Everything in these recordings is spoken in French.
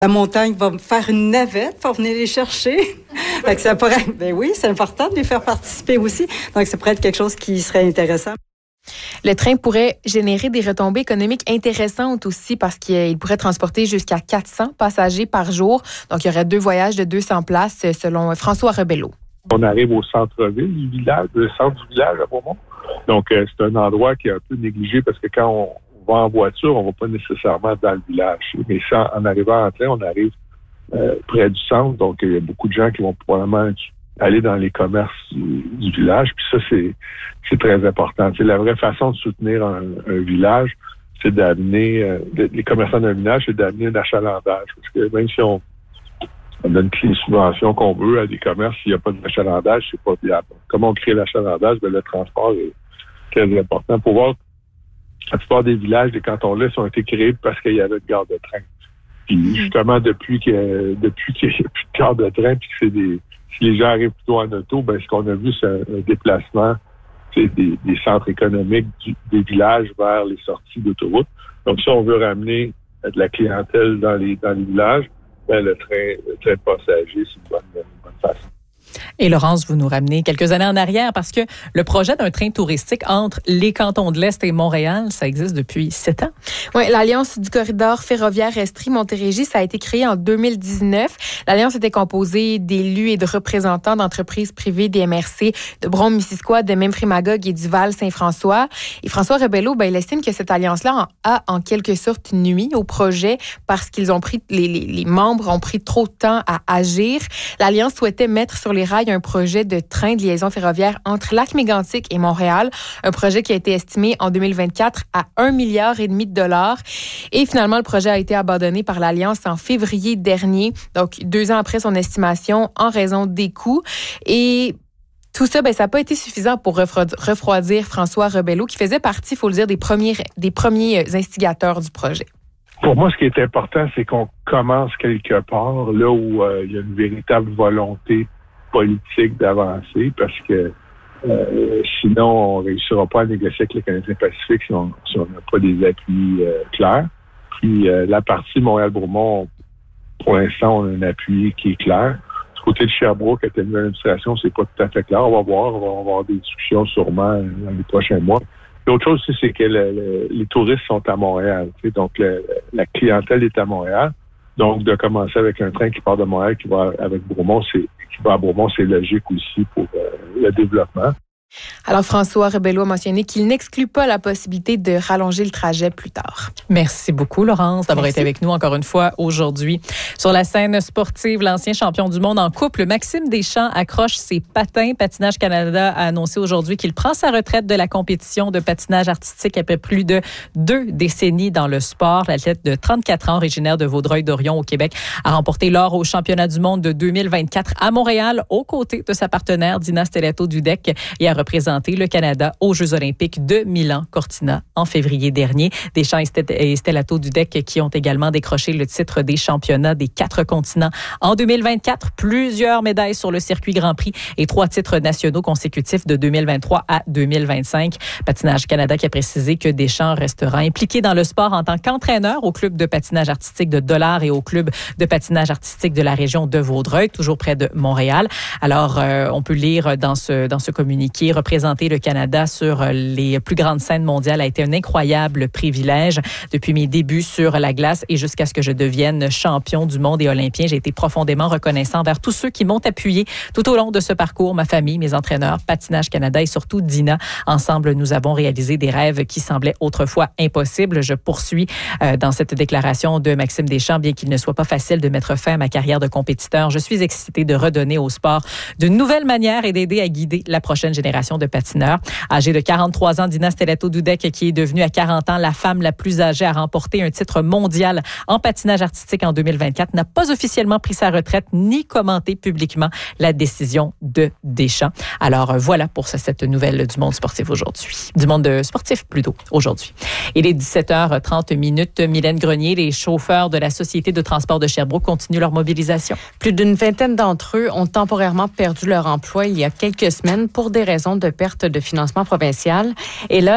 La montagne va me faire une navette pour venir les chercher. Fait que ça pourrait, ben oui, c'est important de les faire participer aussi. Donc, ça pourrait être quelque chose qui serait intéressant. Le train pourrait générer des retombées économiques intéressantes aussi parce qu'il pourrait transporter jusqu'à 400 passagers par jour. Donc, il y aurait 2 voyages de 200 places selon François Rebello. On arrive au centre-ville du village, le centre du village à Bromont. Donc, c'est un endroit qui est un peu négligé parce que quand on va en voiture, on ne va pas nécessairement dans le village. Mais ça, en arrivant en train, on arrive près du centre. Donc, il y a beaucoup de gens qui vont probablement aller dans les commerces du village. Puis ça, c'est très important. C'est la vraie façon de soutenir un village, c'est d'amener les commerçants d'un village, c'est d'amener un achalandage. Parce que même si on donne toutes les subventions qu'on veut à des commerces, s'il n'y a pas d'achalandage, c'est pas viable. Comment on crée l'achalandage? Ben, le transport est très important. Pour voir, la plupart des villages, des cantons-là, ont été créés parce qu'il y avait de gare de train. Puis justement, depuis qu'il n'y a plus de gare de train, puis que si les gens arrivent plutôt en auto, ben ce qu'on a vu, c'est un déplacement des centres économiques des villages vers les sorties d'autoroute. Donc, si on veut ramener de la clientèle dans les villages, ben le train de passagers, c'est une bonne façon. Et Laurence, vous nous ramenez quelques années en arrière parce que le projet d'un train touristique entre les cantons de l'Est et Montréal, ça existe depuis 7 ans. Oui, l'Alliance du corridor ferroviaire Estrie-Montérégie, ça a été créé en 2019. L'Alliance était composée d'élus et de représentants d'entreprises privées des MRC de Brome-Missisquoi, de Memphremagog et du Val-Saint-François. Et François Rebello, il estime que cette alliance-là a en quelque sorte nuit au projet parce qu'ils ont pris, les membres ont pris trop de temps à agir. L'Alliance souhaitait mettre sur les rails un projet de train de liaison ferroviaire entre Lac-Mégantic et Montréal, un projet qui a été estimé en 2024 à 1,5 milliard de dollars. Et finalement, le projet a été abandonné par l'Alliance en février dernier, donc 2 ans après son estimation, en raison des coûts. Et tout ça, ça n'a pas été suffisant pour refroidir François Rebello, qui faisait partie, il faut le dire, des premiers instigateurs du projet. Pour moi, ce qui est important, c'est qu'on commence quelque part, là où il y a une véritable volonté politique d'avancer, parce que sinon, on ne réussira pas à négocier avec le Canadien Pacifique si on n'a pas des appuis clairs. Puis la partie Montréal-Bromont, pour l'instant, on a un appui qui est clair. Du côté de Sherbrooke, avec la nouvelle administration, c'est pas tout à fait clair. On va voir, on va avoir des discussions sûrement dans les prochains mois. L'autre chose aussi, c'est que les touristes sont à Montréal. Donc, la clientèle est à Montréal. Donc, de commencer avec un train qui part de Montréal, qui va avec Bromont, c'est logique aussi pour le développement. Alors, François Rebello a mentionné qu'il n'exclut pas la possibilité de rallonger le trajet plus tard. Merci beaucoup, Laurence, d'avoir été avec nous encore une fois aujourd'hui. Sur la scène sportive, l'ancien champion du monde en couple, Maxime Deschamps, accroche ses patins. Patinage Canada a annoncé aujourd'hui qu'il prend sa retraite de la compétition de patinage artistique après plus de 2 décennies dans le sport. L'athlète de 34 ans, originaire de Vaudreuil-Dorion au Québec, a remporté l'or au championnat du monde de 2024 à Montréal, aux côtés de sa partenaire Dina Stellato-Dudek, et a représenté le Canada aux Jeux olympiques de Milan-Cortina en février dernier. Deschamps et Stellato-Dudek qui ont également décroché le titre des championnats des 4 continents en 2024. Plusieurs médailles sur le circuit Grand Prix et 3 titres nationaux consécutifs de 2023 à 2025. Patinage Canada qui a précisé que Deschamps restera impliqué dans le sport en tant qu'entraîneur au club de patinage artistique de Dollard et au club de patinage artistique de la région de Vaudreuil, toujours près de Montréal. Alors, on peut lire dans ce communiqué: représenter le Canada sur les plus grandes scènes mondiales a été un incroyable privilège. Depuis mes débuts sur la glace et jusqu'à ce que je devienne champion du monde et olympien, j'ai été profondément reconnaissant envers tous ceux qui m'ont appuyé tout au long de ce parcours, ma famille, mes entraîneurs, Patinage Canada et surtout Dina. Ensemble, nous avons réalisé des rêves qui semblaient autrefois impossibles. Je poursuis dans cette déclaration de Maxime Deschamps, bien qu'il ne soit pas facile de mettre fin à ma carrière de compétiteur. Je suis excitée de redonner au sport de nouvelles manières et d'aider à guider la prochaine génération de patineurs. Âgée de 43 ans, Dina Stellato-Dudek, qui est devenue à 40 ans la femme la plus âgée à remporter un titre mondial en patinage artistique en 2024, n'a pas officiellement pris sa retraite ni commenté publiquement la décision de Deschamps. Alors voilà pour cette nouvelle du monde sportif aujourd'hui. Du monde sportif plutôt aujourd'hui. Il est 17h30. Mylène Grenier, les chauffeurs de la Société de transport de Sherbrooke continuent leur mobilisation. Plus d'une vingtaine d'entre eux ont temporairement perdu leur emploi il y a quelques semaines pour des raisons de perte de financement provincial. Et là,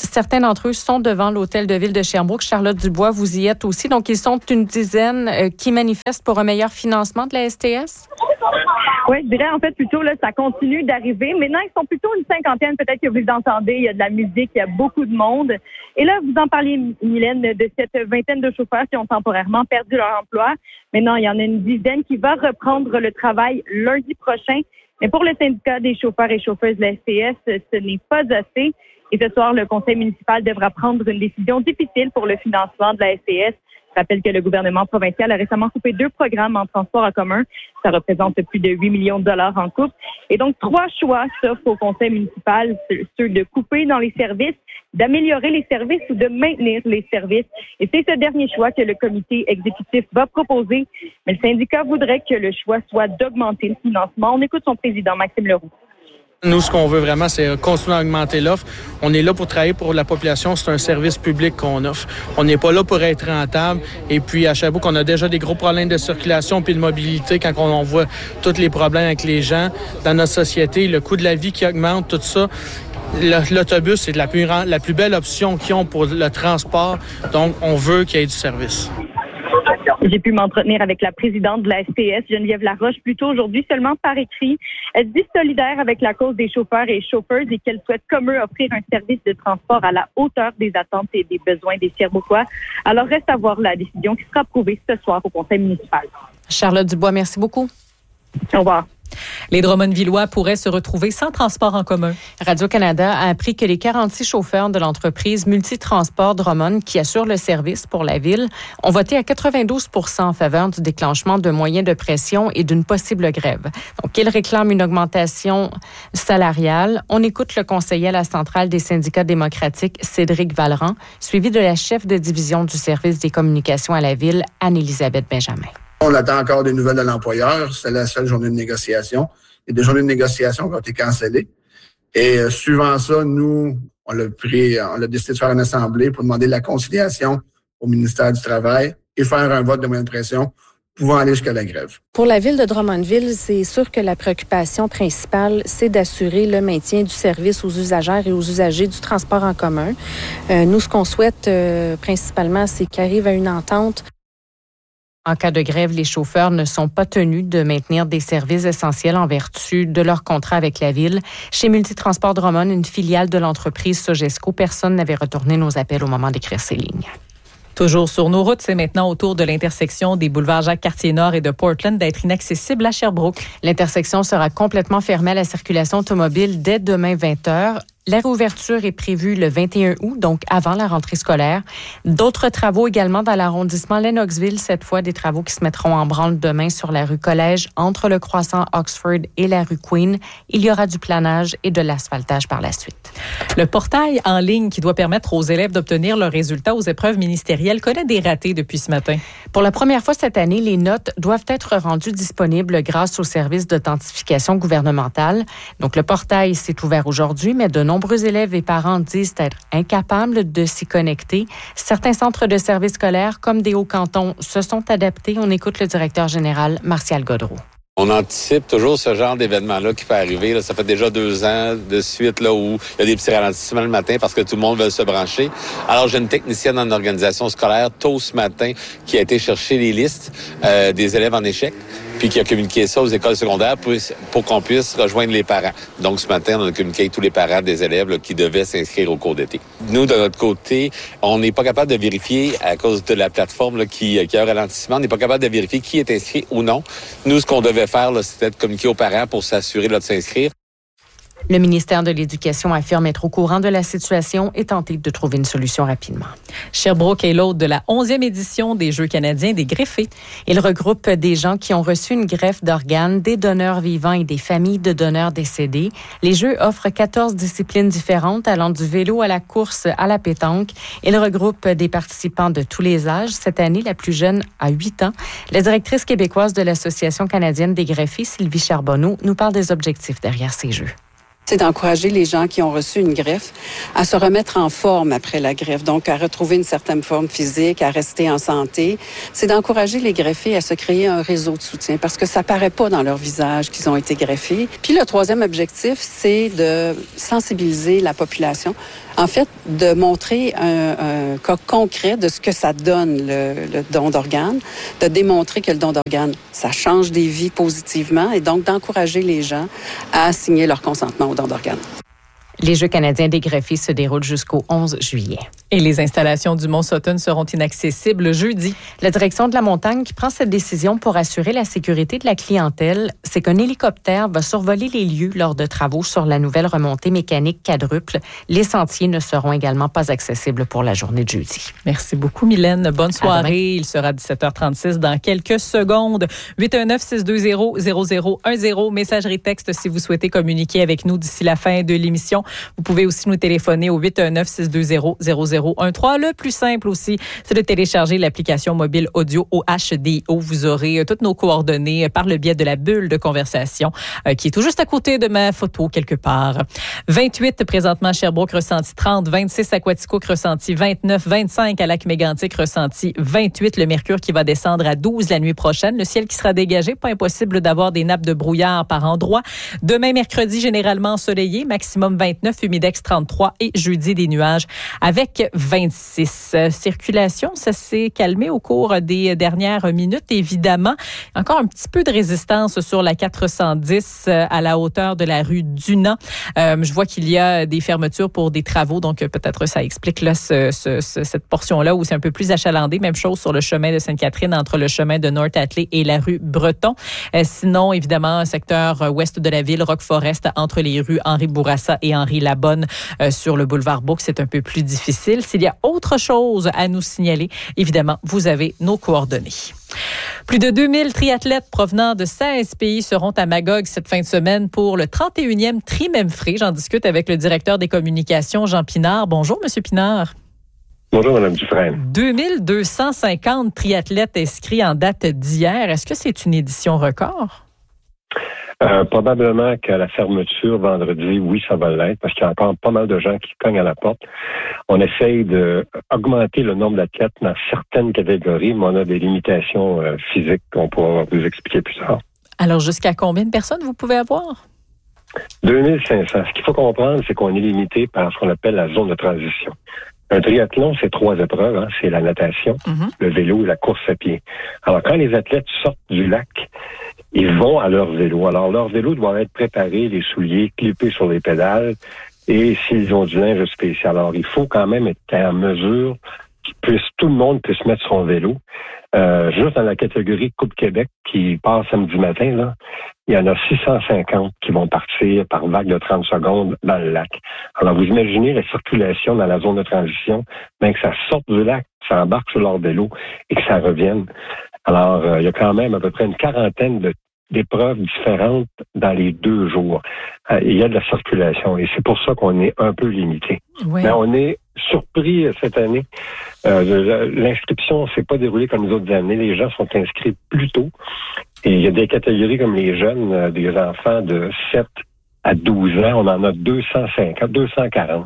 Certains d'entre eux sont devant l'hôtel de ville de Sherbrooke. Charlotte Dubois, vous y êtes aussi. Donc, ils sont une dizaine qui manifestent pour un meilleur financement de la STS? Oui, je dirais en fait plutôt, là, ça continue d'arriver. Maintenant, ils sont plutôt une cinquantaine, peut-être que vous les entendez. Il y a de la musique, il y a beaucoup de monde. Et là, vous en parliez, Mylène, de cette vingtaine de chauffeurs qui ont temporairement perdu leur emploi. Maintenant, il y en a une dizaine qui va reprendre le travail lundi prochain. Mais pour le syndicat des chauffeurs et chauffeuses de la STS, ce n'est pas assez. Et ce soir, le conseil municipal devra prendre une décision difficile pour le financement de la STS. Je rappelle que le gouvernement provincial a récemment coupé 2 programmes en transport en commun. Ça représente plus de 8 millions de dollars en coupe. Et donc, 3 choix s'offrent au conseil municipal, ceux de couper dans les services, d'améliorer les services ou de maintenir les services. Et c'est ce dernier choix que le comité exécutif va proposer. Mais le syndicat voudrait que le choix soit d'augmenter le financement. On écoute son président, Maxime Leroux. Nous, ce qu'on veut vraiment, c'est continuer à augmenter l'offre. On est là pour travailler pour la population. C'est un service public qu'on offre. On n'est pas là pour être rentable. Et puis, à Sherbrooke, on a déjà des gros problèmes de circulation puis de mobilité quand on voit tous les problèmes avec les gens dans notre société, le coût de la vie qui augmente, tout ça. L'autobus, c'est la plus belle option qu'ils ont pour le transport. Donc, on veut qu'il y ait du service. J'ai pu m'entretenir avec la présidente de la STS, Geneviève Laroche, plus tôt aujourd'hui, seulement par écrit. Elle se dit solidaire avec la cause des chauffeurs et chauffeuses et qu'elle souhaite, comme eux, offrir un service de transport à la hauteur des attentes et des besoins des Sherbrookois. Alors, reste à voir la décision qui sera approuvée ce soir au conseil municipal. Charlotte Dubois, merci beaucoup. Au revoir. Les Drummondvillois pourraient se retrouver sans transport en commun. Radio-Canada a appris que les 46 chauffeurs de l'entreprise Multitransport Drummond qui assure le service pour la ville ont voté à 92% en faveur du déclenchement de moyens de pression et d'une possible grève. Donc, ils réclament une augmentation salariale. On écoute le conseiller à la centrale des syndicats démocratiques, Cédric Valran, suivi de la chef de division du service des communications à la ville, Anne-Élisabeth Benjamin. On attend encore des nouvelles de l'employeur. C'est la seule journée de négociation. Il y a des journées de négociation qui ont été cancellées. Et suivant ça, nous, on a décidé de faire une assemblée pour demander la conciliation au ministère du Travail et faire un vote de moyenne de pression pouvant aller jusqu'à la grève. Pour la ville de Drummondville, c'est sûr que la préoccupation principale, c'est d'assurer le maintien du service aux usagères et aux usagers du transport en commun. Nous, ce qu'on souhaite principalement, c'est qu'ils arrivent à une entente. En cas de grève, les chauffeurs ne sont pas tenus de maintenir des services essentiels en vertu de leur contrat avec la ville. Chez Multitransport Drummond, une filiale de l'entreprise Sogesco, personne n'avait retourné nos appels au moment d'écrire ces lignes. Toujours sur nos routes, c'est maintenant au tour de l'intersection des boulevards Jacques-Cartier-Nord et de Portland d'être inaccessible à Sherbrooke. L'intersection sera complètement fermée à la circulation automobile dès demain 20h. La réouverture est prévue le 21 août, donc avant la rentrée scolaire. D'autres travaux également dans l'arrondissement Lennoxville, cette fois des travaux qui se mettront en branle demain sur la rue Collège, entre le croissant Oxford et la rue Queen. Il y aura du planage et de l'asphaltage par la suite. Le portail en ligne qui doit permettre aux élèves d'obtenir leurs résultats aux épreuves ministérielles connaît des ratés depuis ce matin. Pour la première fois cette année, les notes doivent être rendues disponibles grâce au service d'authentification gouvernementale. Donc, le portail s'est ouvert aujourd'hui, mais de nombreux élèves et parents disent être incapables de s'y connecter. Certains centres de services scolaires, comme des Hauts-Cantons, se sont adaptés. On écoute le directeur général, Martial Godreau. On anticipe toujours ce genre d'événement-là qui peut arriver. Là, ça fait déjà 2 ans de suite là où il y a des petits ralentissements le matin parce que tout le monde veut se brancher. Alors, j'ai une technicienne en organisation scolaire tôt ce matin qui a été chercher les listes des élèves en échec puis qui a communiqué ça aux écoles secondaires pour qu'on puisse rejoindre les parents. Donc, ce matin, on a communiqué avec tous les parents des élèves là, qui devaient s'inscrire au cours d'été. Nous, de notre côté, on n'est pas capable de vérifier à cause de la plateforme là, qui a un ralentissement. On n'est pas capable de vérifier qui est inscrit ou non. Nous, ce qu'on devait faire, là, c'était de communiquer aux parents pour s'assurer là, de s'inscrire. Le ministère de l'Éducation affirme être au courant de la situation et tenter de trouver une solution rapidement. Sherbrooke est l'hôte de la 11e édition des Jeux canadiens des greffés. Il regroupe des gens qui ont reçu une greffe d'organes, des donneurs vivants et des familles de donneurs décédés. Les Jeux offrent 14 disciplines différentes allant du vélo à la course à la pétanque. Il regroupe des participants de tous les âges. Cette année, la plus jeune a 8 ans. La directrice québécoise de l'Association canadienne des greffés, Sylvie Charbonneau, nous parle des objectifs derrière ces Jeux. C'est d'encourager les gens qui ont reçu une greffe à se remettre en forme après la greffe, donc à retrouver une certaine forme physique, à rester en santé. C'est d'encourager les greffés à se créer un réseau de soutien parce que ça paraît pas dans leur visage qu'ils ont été greffés. Puis le troisième objectif, c'est de sensibiliser la population. En fait, de montrer un cas concret de ce que ça donne, le don d'organes, de démontrer que le don d'organes, ça change des vies positivement et donc d'encourager les gens à signer leur consentement au don d'organes. Les Jeux canadiens des greffés se déroulent jusqu'au 11 juillet. Et les installations du Mont Sutton seront inaccessibles jeudi. La direction de la montagne qui prend cette décision pour assurer la sécurité de la clientèle, c'est qu'un hélicoptère va survoler les lieux lors de travaux sur la nouvelle remontée mécanique quadruple. Les sentiers ne seront également pas accessibles pour la journée de jeudi. Merci beaucoup, Mylène. Bonne soirée. Il sera 17h36 dans quelques secondes. 819-620-0010. Messagerie texte si vous souhaitez communiquer avec nous d'ici la fin de l'émission. Vous pouvez aussi nous téléphoner au 819-620-0013. Le plus simple aussi, c'est de télécharger l'application mobile audio OHDO. Vous aurez toutes nos coordonnées par le biais de la bulle de conversation qui est tout juste à côté de ma photo quelque part. 28 présentement à Sherbrooke, ressenti 30. 26 à Quaticook, ressenti 29. 25 à Lac-Mégantic, ressenti 28. Le mercure qui va descendre à 12 la nuit prochaine. Le ciel qui sera dégagé. Pas impossible d'avoir des nappes de brouillard par endroits. Demain, mercredi, généralement ensoleillé. Maximum 29, humidex 33 et jeudi des nuages avec 26. Circulation, ça s'est calmé au cours des dernières minutes, évidemment. Encore un petit peu de résistance sur la 410 à la hauteur de la rue Dunant. Je vois qu'il y a des fermetures pour des travaux, donc peut-être ça explique là, cette portion-là où c'est un peu plus achalandé. Même chose sur le chemin de Sainte-Catherine entre le chemin de North-Atlee et la rue Breton. Sinon, évidemment, secteur ouest de la ville, Rock-Forest, entre les rues Henri-Bourassa et Henri-Labonne sur le boulevard Bourg, c'est un peu plus difficile. S'il y a autre chose à nous signaler, évidemment, vous avez nos coordonnées. Plus de 2000 triathlètes provenant de 16 pays seront à Magog cette fin de semaine pour le 31e Tri-Memphrey. J'en discute avec le directeur des communications, Jean Pinard. Bonjour, Monsieur Pinard. Bonjour, Mme Dufresne. 2250 triathlètes inscrits en date d'hier. Est-ce que c'est une édition record? Probablement qu'à la fermeture vendredi, oui, ça va l'être, parce qu'il y a encore pas mal de gens qui cognent à la porte. On essaye d'augmenter le nombre d'athlètes dans certaines catégories, mais on a des limitations physiques qu'on pourra vous expliquer plus tard. Alors, jusqu'à combien de personnes vous pouvez avoir? 2500. Ce qu'il faut comprendre, c'est qu'on est limité par ce qu'on appelle la zone de transition. Un triathlon, c'est 3 épreuves. Hein. C'est la natation, le vélo et la course à pied. Alors, quand les athlètes sortent du lac, ils vont à leur vélo. Alors, leur vélo doit être préparé, les souliers clippés sur les pédales, et s'ils ont du linge spécial. Alors, il faut quand même être en mesure que tout le monde puisse mettre son vélo. Juste dans la catégorie Coupe Québec qui passe samedi matin, là, il y en a 650 qui vont partir par vague de 30 secondes dans le lac. Alors, vous imaginez la circulation dans la zone de transition, bien que ça sorte du lac, ça embarque sur leur vélo et que ça revienne. Alors, il y a quand même à peu près une quarantaine d'épreuves différentes dans les 2 jours. Il y a de la circulation et c'est pour ça qu'on est un peu limité. Oui. Mais on est surpris cette année. L'inscription s'est pas déroulée comme les autres années. Les gens sont inscrits plus tôt. Et il y a des catégories comme les jeunes, des enfants de 7 à 12 ans. On en a 240.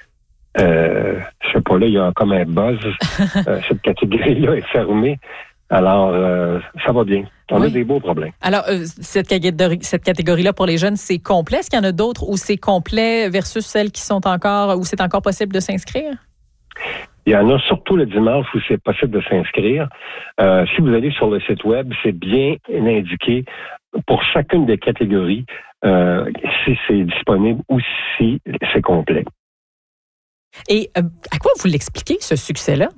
Je sais pas, là, il y a comme un buzz. Cette catégorie-là est fermée. Alors, ça va bien. On a des beaux problèmes. Alors, cette catégorie-là pour les jeunes, c'est complet? Est-ce qu'il y en a d'autres où c'est complet versus celles qui sont encore, où c'est encore possible de s'inscrire? Il y en a surtout le dimanche où c'est possible de s'inscrire. Si vous allez sur le site web, c'est bien indiqué pour chacune des catégories si c'est disponible ou si c'est complet. Et à quoi vous l'expliquez, ce succès-là?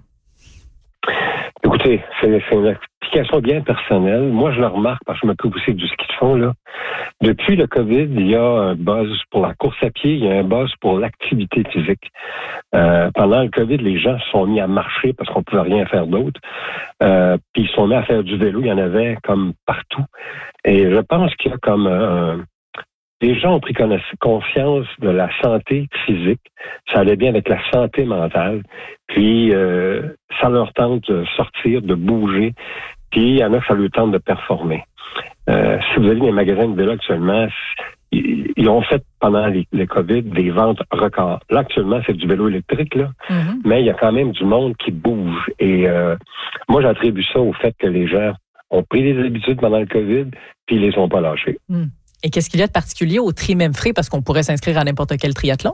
Écoutez, c'est une application bien personnelle. Moi, je le remarque parce que je m'occupe aussi du ski de fond, là. Depuis le COVID, il y a un buzz pour la course à pied, il y a un buzz pour l'activité physique. Pendant le COVID, les gens se sont mis à marcher parce qu'on ne pouvait rien faire d'autre. Puis ils se sont mis à faire du vélo. Il y en avait comme partout. Et je pense qu'il y a comme les gens ont pris conscience de la santé physique. Ça allait bien avec la santé mentale. Puis, ça leur tente de sortir, de bouger. Puis, il y en a que ça leur tente de performer. Si vous allez dans les magasins de vélo actuellement, ils ont fait pendant le COVID des ventes records. Là, actuellement, c'est du vélo électrique, là, mais il y a quand même du monde qui bouge. Et moi, j'attribue ça au fait que les gens ont pris des habitudes pendant le COVID, puis ils les ont pas lâchées. Et qu'est-ce qu'il y a de particulier au tri Memphrey, parce qu'on pourrait s'inscrire à n'importe quel triathlon?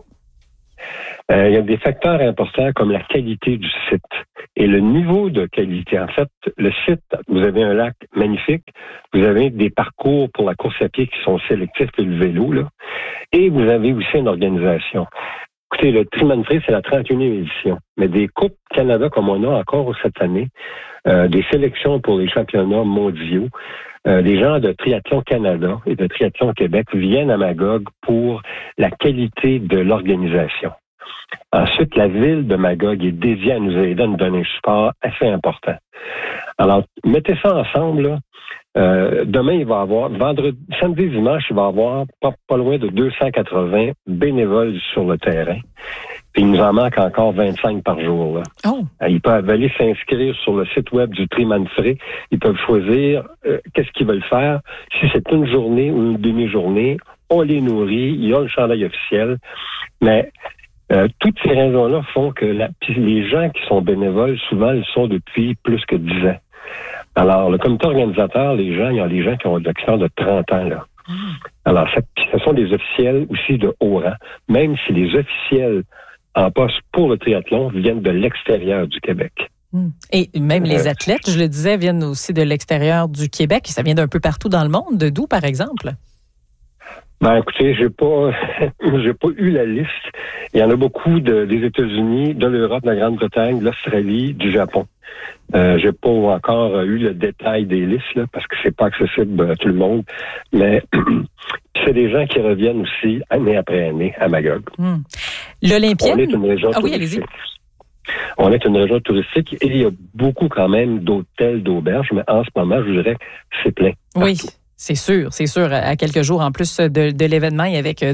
Il y a des facteurs importants comme la qualité du site et le niveau de qualité. En fait, le site, vous avez un lac magnifique, vous avez des parcours pour la course à pied qui sont sélectifs et le vélo, là, et vous avez aussi une organisation. Écoutez, le Tri Memphrey, c'est la 31e édition, mais des Coupes Canada comme on a encore cette année, des sélections pour les championnats mondiaux, des gens de Triathlon Canada et de Triathlon Québec viennent à Magog pour la qualité de l'organisation. Ensuite, la ville de Magog est dédiée à nous aider à nous donner un support assez important. Alors, mettez ça ensemble, là. Demain, il va y avoir, samedi, dimanche, il va y avoir pas loin de 280 bénévoles sur le terrain. Puis il nous en manque encore 25 par jour, là. Ils peuvent aller s'inscrire sur le site web du Tri Memphrey. Ils peuvent choisir qu'est-ce qu'ils veulent faire. Si c'est une journée ou une demi-journée, on les nourrit, il y a le chandail officiel. Mais toutes ces raisons-là font que les gens qui sont bénévoles, souvent, ils sont depuis plus que 10 ans. Alors, le comité organisateur, il y a des gens qui ont de l'expérience de 30 ans, là. Alors, ce sont des officiels aussi de haut rang, même si les officiels en poste pour le triathlon viennent de l'extérieur du Québec. Et même les athlètes, je le disais, viennent aussi de l'extérieur du Québec. Ça vient d'un peu partout dans le monde. D'où, par exemple? Ben, écoutez, j'ai pas eu la liste. Il y en a beaucoup des États-Unis, de l'Europe, de la Grande-Bretagne, de l'Australie, du Japon. J'ai pas encore eu le détail des listes, là, parce que c'est pas accessible à tout le monde. Mais c'est des gens qui reviennent aussi année après année à Magog. L'Olympienne? On est une région touristique. Oui, allez-y. On est une région touristique et il y a beaucoup quand même d'hôtels, d'auberges, mais en ce moment, je dirais que c'est plein. Oui. C'est sûr. À quelques jours en plus de l'événement, il y avait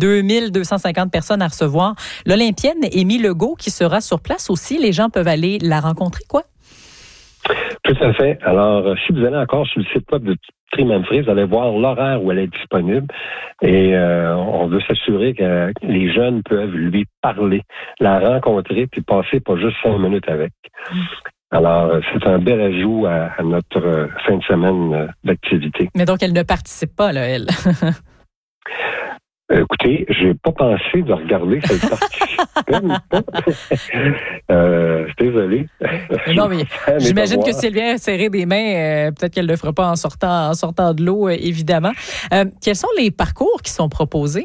2250 personnes à recevoir. L'Olympienne Émy Legault qui sera sur place aussi. Les gens peuvent aller la rencontrer, quoi? Tout à fait. Alors, si vous allez encore sur le site web de Tri Memphrey, vous allez voir l'horaire où elle est disponible et on veut s'assurer que les jeunes peuvent lui parler, la rencontrer puis passer pas juste 5 minutes avec. Alors, c'est un bel ajout à notre fin de semaine d'activité. Mais donc, elle ne participe pas, là, elle? Écoutez, j'ai pas pensé de regarder si elle participe. Désolé. Non, mais j'imagine que si elle vient serrer des mains, peut-être qu'elle ne le fera pas en sortant de l'eau, évidemment. Quels sont les parcours qui sont proposés?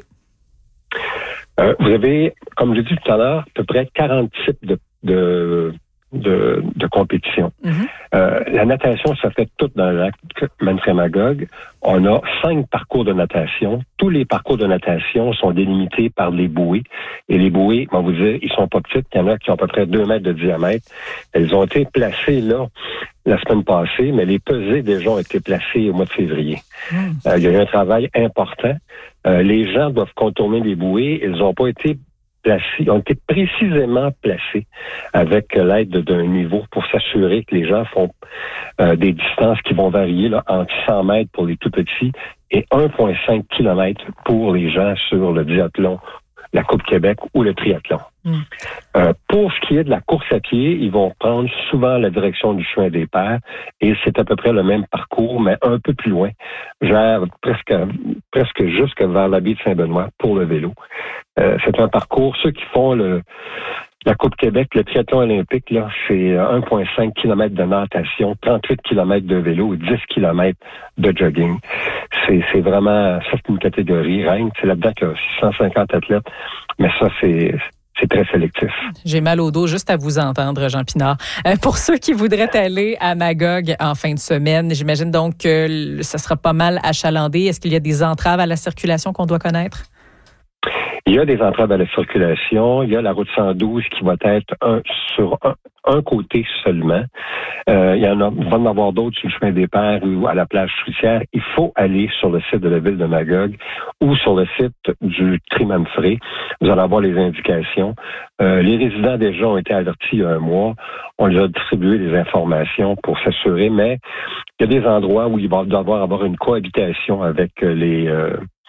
Vous avez, comme je l'ai dit tout à l'heure, à peu près 40 types de compétition. La natation, ça fait tout dans le lac Memphrey-Magog. On a 5 parcours de natation. Tous les parcours de natation sont délimités par les bouées. Et les bouées, on va vous dire, ils sont pas petites. Il y en a qui ont à peu près 2 mètres de diamètre. Elles ont été placées là la semaine passée, mais les pesées déjà ont été placées au mois de février. Il y a eu un travail important. Les gens doivent contourner les bouées. Elles n'ont pas été ont été précisément placés avec l'aide d'un niveau pour s'assurer que les gens font des distances qui vont varier là, entre 100 mètres pour les tout petits et 1,5 km pour les gens sur le diathlon, la Coupe Québec ou le triathlon. Pour ce qui est de la course à pied, ils vont prendre souvent la direction du chemin des Pères et c'est à peu près le même parcours, mais un peu plus loin, genre presque jusque vers la baie de Saint-Benoît pour le vélo. C'est un parcours, ceux qui font la Coupe Québec, le triathlon olympique, là, c'est 1,5 km de natation, 38 km de vélo et 10 km de jogging. C'est vraiment, ça c'est une catégorie reine. C'est là-dedans qu'il y a 650 athlètes, mais ça c'est très sélectif. J'ai mal au dos juste à vous entendre, Jean Pinard. Pour ceux qui voudraient aller à Magog en fin de semaine, j'imagine donc que ça sera pas mal achalandé. Est-ce qu'il y a des entraves à la circulation qu'on doit connaître? Il y a des entraves à la circulation. Il y a la route 112 qui va être sur un côté seulement. Il va en avoir d'autres sur le chemin des Pères ou à la plage fruitière. Il faut aller sur le site de la ville de Magog ou sur le site du Tri Memphrey. Vous allez avoir les indications. Les résidents déjà ont été avertis il y a un mois. On leur a distribué des informations pour s'assurer, mais il y a des endroits où il va devoir avoir une cohabitation avec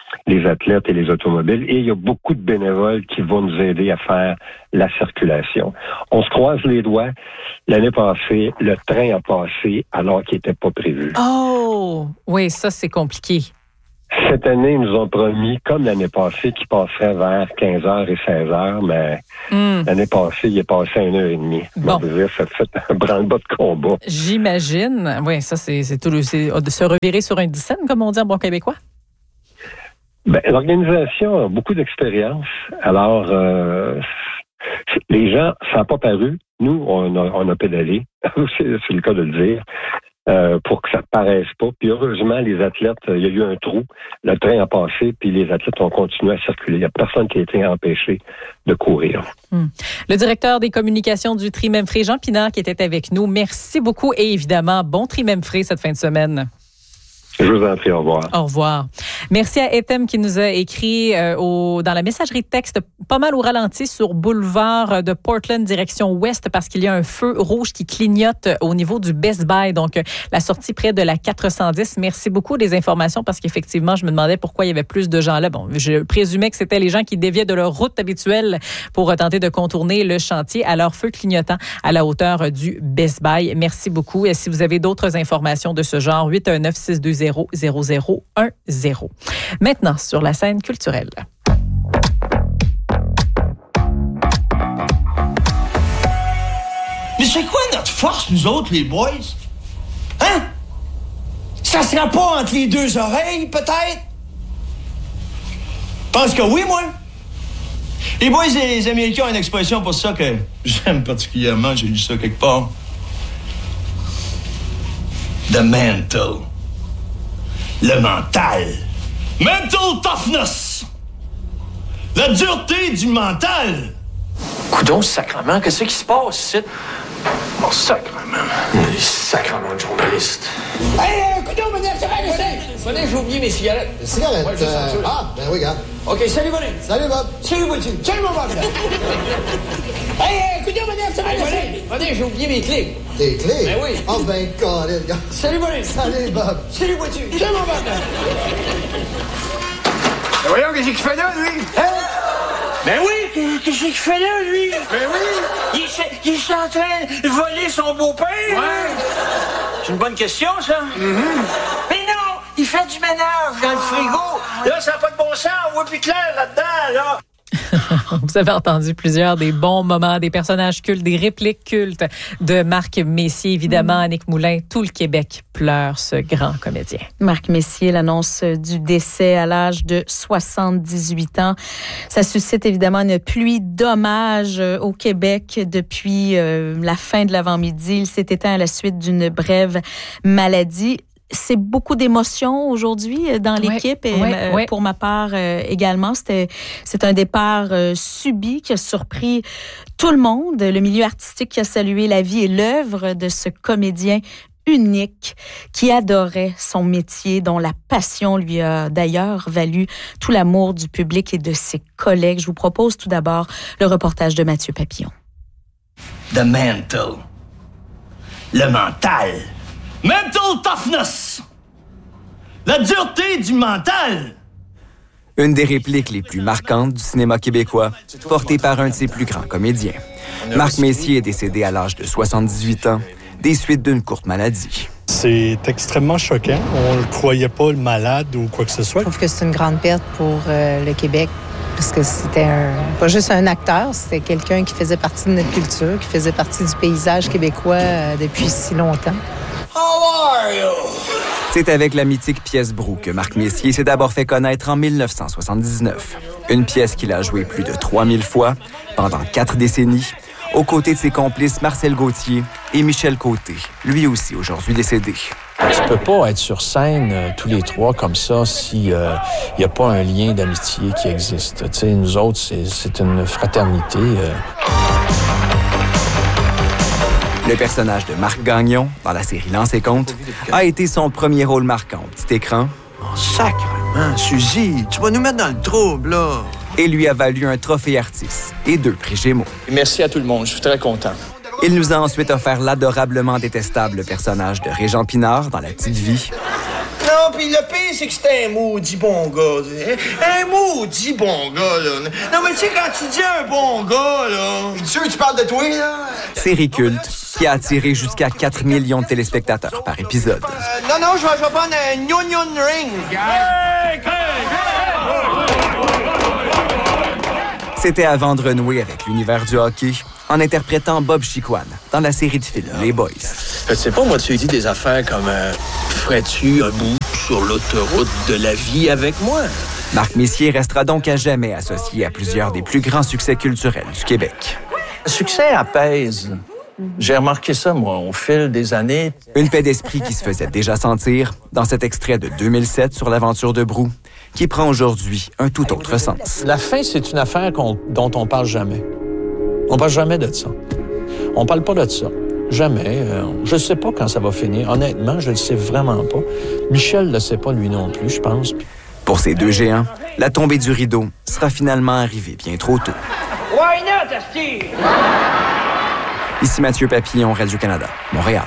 les athlètes et les automobiles. Et il y a beaucoup de bénévoles qui vont nous aider à faire la circulation. On se croise les doigts. L'année passée, le train a passé alors qu'il n'était pas prévu. Oh! Oui, ça, c'est compliqué. Cette année, ils nous ont promis, comme l'année passée, qu'il passerait vers 15h et 16h, mais l'année passée, il est passé à 1h30. Bon. Ça fait un branle-bas de combat. J'imagine. Oui, ça, c'est tout. C'est de se revirer sur un dixaine, comme on dit en bon québécois. Ben, l'organisation a beaucoup d'expérience. Alors, les gens, ça n'a pas paru. Nous, on a pédalé. c'est le cas de le dire. Pour que ça ne paraisse pas. Puis heureusement, les athlètes, il y a eu un trou, le train a passé, puis les athlètes ont continué à circuler. Il n'y a personne qui a été empêché de courir. Le directeur des communications du Tri-Memphrey, Jean Pinard, qui était avec nous. Merci beaucoup et évidemment, bon Tri-Memphrey cette fin de semaine. Je vous en prie, au revoir. Au revoir. Merci à Etem qui nous a écrit dans la messagerie de texte pas mal au ralenti sur boulevard de Portland direction ouest parce qu'il y a un feu rouge qui clignote au niveau du Best Buy, donc la sortie près de la 410. Merci beaucoup des informations parce qu'effectivement, je me demandais pourquoi il y avait plus de gens là. Bon, je présumais que c'était les gens qui déviaient de leur route habituelle pour tenter de contourner le chantier à leur feu clignotant à la hauteur du Best Buy. Merci beaucoup. Et si vous avez d'autres informations de ce genre, 819-620-0010. Maintenant, sur la scène culturelle. Mais c'est quoi notre force, nous autres, les boys? Hein? Ça sera pas entre les deux oreilles, peut-être? Pense que oui, moi. Les boys et les Américains ont une expression pour ça que j'aime particulièrement. J'ai lu ça quelque part. The mental. Le mental. Mental toughness. La dureté du mental. Coudon, sacrement, qu'est-ce qui se passe ici? Oh, sacrement. Les sacrements de journalistes. Hey, coudon, venez, venez, j'ai oublié mes cigarettes. Les cigarettes? Ouais, ben oui, regarde. OK, salut, bonnet. Salut, Bob. Salut, Bob. Salut, mon Bob. Hey, coudon, venez, j'ai oublié mes clés. Tes clés? Ben oui. Oh, ben, carré, regarde. Salut, bonnet. Salut, Bob. Salut, voiture. Salut, mon Bob. Ben voyons, qu'est-ce qu'il fait là, lui? Hein? Ben oui, qu'est-ce qu'il fait là, lui? Ben oui! Il est en train de voler son beau-père? Ouais! C'est une bonne question, ça. Mais non! Il fait du ménage dans le frigo. Là, ça n'a pas de bon sens. On voit plus clair là-dedans, là. Vous avez entendu plusieurs des bons moments, des personnages cultes, des répliques cultes de Marc Messier, évidemment, Annick Moulin. Tout le Québec pleure ce grand comédien. Marc Messier, l'annonce du décès à l'âge de 78 ans. Ça suscite évidemment une pluie d'hommages au Québec depuis la fin de l'avant-midi. Il s'est éteint à la suite d'une brève maladie. C'est beaucoup d'émotions aujourd'hui dans l'équipe et pour ma part également. C'est un départ subi qui a surpris tout le monde, le milieu artistique qui a salué la vie et l'œuvre de ce comédien unique qui adorait son métier, dont la passion lui a d'ailleurs valu tout l'amour du public et de ses collègues. Je vous propose tout d'abord le reportage de Mathieu Papillon. The mental. Le mental. Mental toughness. La dureté du mental. Une des répliques les plus marquantes du cinéma québécois, portée par un de ses plus grands comédiens. Marc Messier est décédé à l'âge de 78 ans, des suites d'une courte maladie. C'est extrêmement choquant. On ne croyait pas le malade ou quoi que ce soit. Je trouve que c'est une grande perte pour le Québec. Parce que c'était pas juste un acteur, c'était quelqu'un qui faisait partie de notre culture, qui faisait partie du paysage québécois depuis si longtemps. How are you? C'est avec la mythique pièce Brou que Marc Messier s'est d'abord fait connaître en 1979. Une pièce qu'il a jouée plus de 3000 fois pendant 4 décennies, aux côtés de ses complices Marcel Gauthier et Michel Côté, lui aussi aujourd'hui décédé. Tu peux pas être sur scène tous les trois comme ça s'il n'y a pas un lien d'amitié qui existe. Tu sais, nous autres, c'est une fraternité. Le personnage de Marc Gagnon, dans la série Lance et Compte, a été son premier rôle marquant au petit écran. Oh, sacrément, Suzy, tu vas nous mettre dans le trouble, là. Et lui a valu un trophée Artis et 2 prix Gémeaux. Merci à tout le monde, je suis très content. Il nous a ensuite offert l'adorablement détestable personnage de Régent Pinard dans La Petite Vie. Non, puis le pire, c'est que c'était un maudit bon gars. Un maudit bon gars, là. Non, mais tu sais, quand tu dis un bon gars, là... Es-tu sûr que tu parles de toi, là? Série culte qui a attiré jusqu'à 4 millions de téléspectateurs par épisode. Non, je vais prendre un Nyon Ring. C'était avant de renouer avec l'univers du hockey en interprétant Bob Chiquan dans la série de films Les Boys. Je sais pas, moi, tu dis des affaires comme ferais-tu un bout sur l'autoroute de la vie avec moi? Marc Messier restera donc à jamais associé à plusieurs des plus grands succès culturels du Québec. Le succès apaise. J'ai remarqué ça, moi, au fil des années. Une paix d'esprit qui se faisait déjà sentir dans cet extrait de 2007 sur l'aventure de Brou, qui prend aujourd'hui un tout autre sens. La fin, c'est une affaire dont on parle jamais. On parle jamais de ça. On parle pas de ça. Jamais. Je sais pas quand ça va finir. Honnêtement, je le sais vraiment pas. Michel le sait pas, lui non plus, je pense. Pour ces deux géants, la tombée du rideau sera finalement arrivée bien trop tôt. Why not, Asti? Ici Mathieu Papillon, Radio-Canada, Montréal.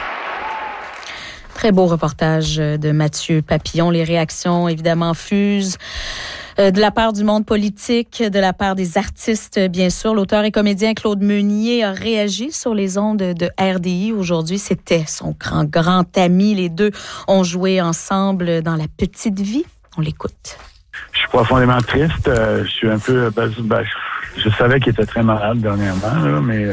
Très beau reportage de Mathieu Papillon. Les réactions, évidemment, fusent de la part du monde politique, de la part des artistes, bien sûr. L'auteur et comédien Claude Meunier a réagi sur les ondes de RDI aujourd'hui. C'était son grand ami. Les deux ont joué ensemble dans La Petite Vie. On l'écoute. Je suis profondément triste. Je suis un peu... je savais qu'il était très malade dernièrement, là, mais...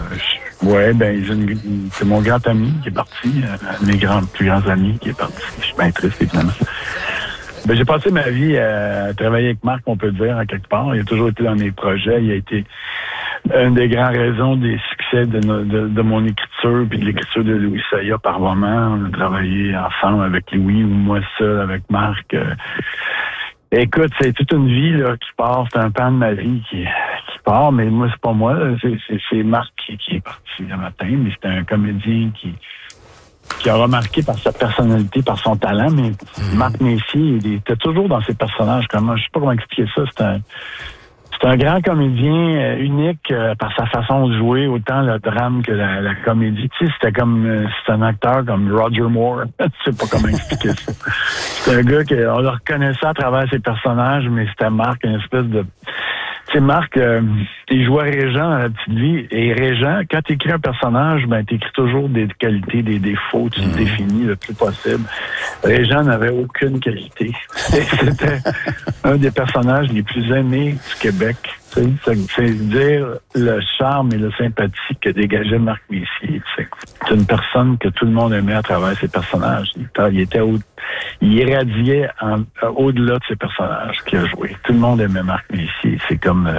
c'est mon grand ami qui est parti, un de mes plus grands amis qui est parti. Je suis bien triste, évidemment. J'ai passé ma vie à travailler avec Marc, on peut le dire, à quelque part. Il a toujours été dans mes projets. Il a été une des grandes raisons des succès de mon écriture puis de l'écriture de Louis Saya par moment. On a travaillé ensemble avec Louis ou moi seul avec Marc. Écoute, c'est toute une vie là qui part. C'est un pan de ma vie qui part, mais moi, c'est pas moi. C'est Marc qui est parti le matin, mais c'était un comédien qui a remarqué par sa personnalité, par son talent, mais Marc Messier, il était toujours dans ses personnages. Je sais pas comment expliquer ça. C'est un grand comédien unique par sa façon de jouer, autant le drame que la comédie. Tu sais, c'est un acteur comme Roger Moore. Je sais pas comment expliquer ça. C'est un gars on le reconnaissait à travers ses personnages, mais c'était Marc, une espèce de... Tu sais, Marc, il jouait Régent dans La Petite Vie. Et Régent, quand tu écris un personnage, tu écris toujours des qualités, des défauts, tu le définis le plus possible. Régent n'avait aucune qualité. C'était un des personnages les plus aimés du Québec. C'est dire le charme et la sympathie que dégageait Marc Messier. C'est une personne que tout le monde aimait à travers ses personnages. Il irradiait au-delà de ses personnages qu'il a joué. Tout le monde aimait Marc Messier. C'est comme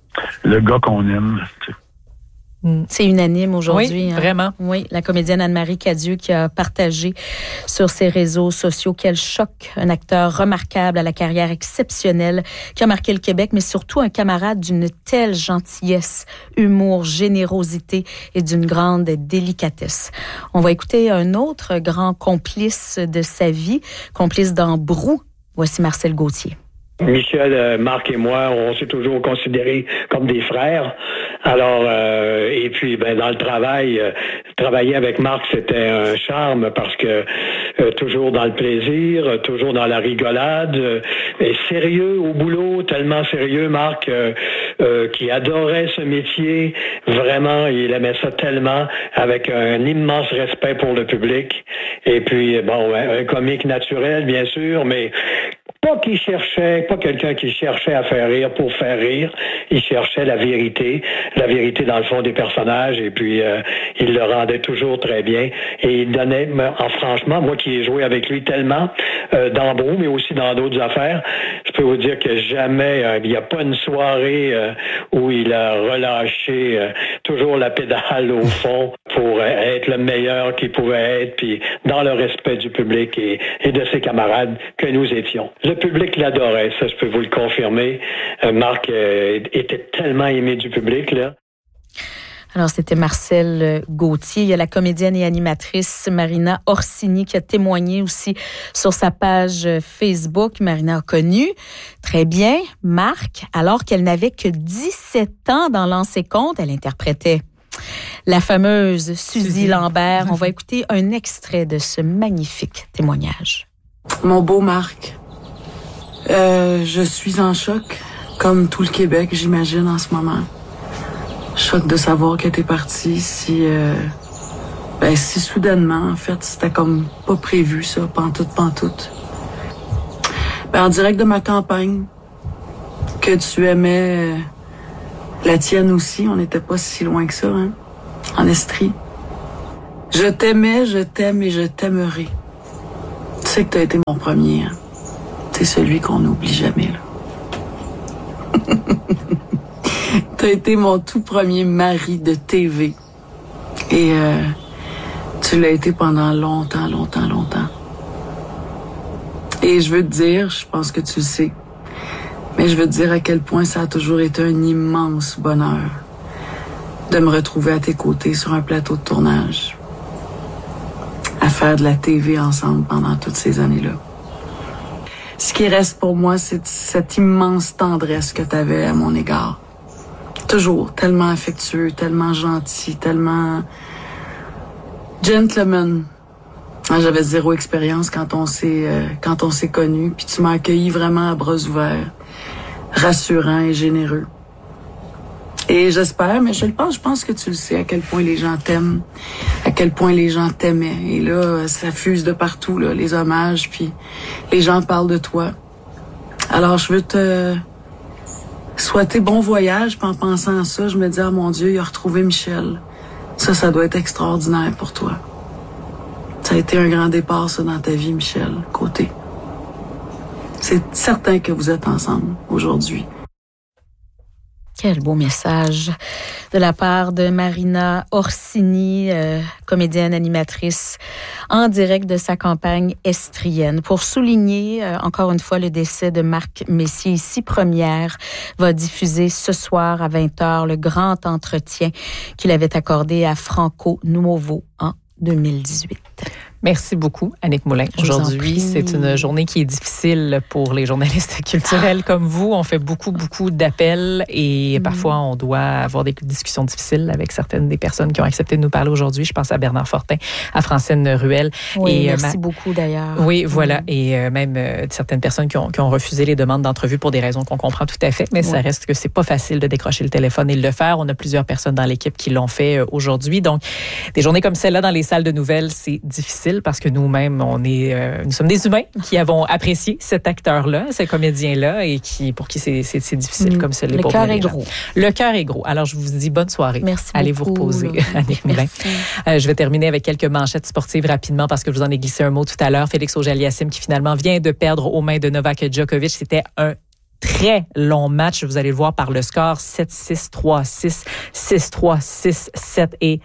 le gars qu'on aime. Tu sais. C'est unanime aujourd'hui. Oui, vraiment. Oui, la comédienne Anne-Marie Cadieux qui a partagé sur ses réseaux sociaux quel choc, un acteur remarquable à la carrière exceptionnelle qui a marqué le Québec, mais surtout un camarade d'une telle gentillesse, humour, générosité et d'une grande délicatesse. On va écouter un autre grand complice de sa vie, complice dans Brou. Voici Marcel Gauthier. Michel, Marc et moi, on s'est toujours considérés comme des frères. Alors, et puis, dans le travail, travailler avec Marc, c'était un charme parce que toujours dans le plaisir, toujours dans la rigolade, et sérieux au boulot, tellement sérieux, Marc, qui adorait ce métier. Vraiment, il aimait ça tellement, avec un immense respect pour le public. Et puis, un comique naturel, bien sûr, mais pas quelqu'un qui cherchait à faire rire pour faire rire. Il cherchait la vérité dans le fond des personnages, et puis il le rendait toujours très bien. Et il donnait, franchement, moi qui ai joué avec lui tellement dans Brou, mais aussi dans d'autres affaires, je peux vous dire que jamais, il n'y a pas une soirée où il a relâché toujours la pédale au fond pour être le meilleur qu'il pouvait être, puis dans le respect du public et de ses camarades que nous étions. Le public l'adorait, ça je peux vous le confirmer. Marc était tellement aimé du public, là. Alors, c'était Marcel Gauthier. Il y a la comédienne et animatrice Marina Orsini qui a témoigné aussi sur sa page Facebook. Marina a connu très bien Marc, alors qu'elle n'avait que 17 ans dans Lancez compte. Elle interprétait la fameuse Suzy Lambert. On va écouter un extrait de ce magnifique témoignage. Mon beau Marc, je suis en choc, comme tout le Québec, j'imagine, en ce moment. Choc de savoir que t'es parti si soudainement, en fait. C'était comme pas prévu, ça, pantoute. En direct de ma campagne, que tu aimais la tienne aussi, on n'était pas si loin que ça, hein, en Estrie. Je t'aimais, je t'aime et je t'aimerai. Tu sais que t'as été mon premier, hein. T'es celui qu'on n'oublie jamais, là. T'as été mon tout premier mari de TV. Et tu l'as été pendant longtemps. Et je veux te dire, je pense que tu le sais, mais je veux te dire à quel point ça a toujours été un immense bonheur de me retrouver à tes côtés sur un plateau de tournage, à faire de la TV ensemble pendant toutes ces années-là. Ce qui reste pour moi, c'est cette immense tendresse que tu avais à mon égard. Toujours tellement affectueux, tellement gentil, tellement gentleman. J'avais 0 expérience quand on s'est connus, puis tu m'as accueilli vraiment à bras ouverts, rassurant et généreux. Et j'espère, mais je pense que tu le sais, à quel point les gens t'aiment, à quel point les gens t'aimaient. Et là, ça fuse de partout, là, les hommages, puis les gens parlent de toi. Alors, je veux te souhaiter bon voyage, puis en pensant à ça, je me dis, ah mon Dieu, il a retrouvé Michel. Ça doit être extraordinaire pour toi. Ça a été un grand départ, ça, dans ta vie, Michel Côté. C'est certain que vous êtes ensemble aujourd'hui. Quel beau message de la part de Marina Orsini, comédienne, animatrice, en direct de sa campagne estrienne. Pour souligner, encore une fois, le décès de Marc Messier, ici Première va diffuser ce soir à 20h le grand entretien qu'il avait accordé à Franco Nuovo en 2018. Merci beaucoup, Annick Moulin. Aujourd'hui, c'est une journée qui est difficile pour les journalistes culturels comme vous. On fait beaucoup d'appels et parfois, on doit avoir des discussions difficiles avec certaines des personnes qui ont accepté de nous parler aujourd'hui. Je pense à Bernard Fortin, à Francine Ruel. Oui, merci beaucoup d'ailleurs. Oui, voilà. Et même certaines personnes qui ont refusé les demandes d'entrevue pour des raisons qu'on comprend tout à fait. Mais ça reste que c'est pas facile de décrocher le téléphone et de le faire. On a plusieurs personnes dans l'équipe qui l'ont fait aujourd'hui. Donc, des journées comme celle-là dans les salles de nouvelles, c'est difficile parce que nous-mêmes, nous sommes des humains qui avons apprécié cet acteur-là, ce comédien-là, et pour qui c'est difficile comme ça. Le cœur est gros. Le cœur est gros. Alors, je vous dis bonne soirée. Merci Allez beaucoup, vous reposer, Annick Moulin. Je vais terminer avec quelques manchettes sportives rapidement parce que je vous en ai glissé un mot tout à l'heure. Félix Auger-Aliassime qui finalement vient de perdre aux mains de Novak Djokovic. C'était un très long match. Vous allez le voir par le score 7-6, 3-6, 6-3, 6-7 et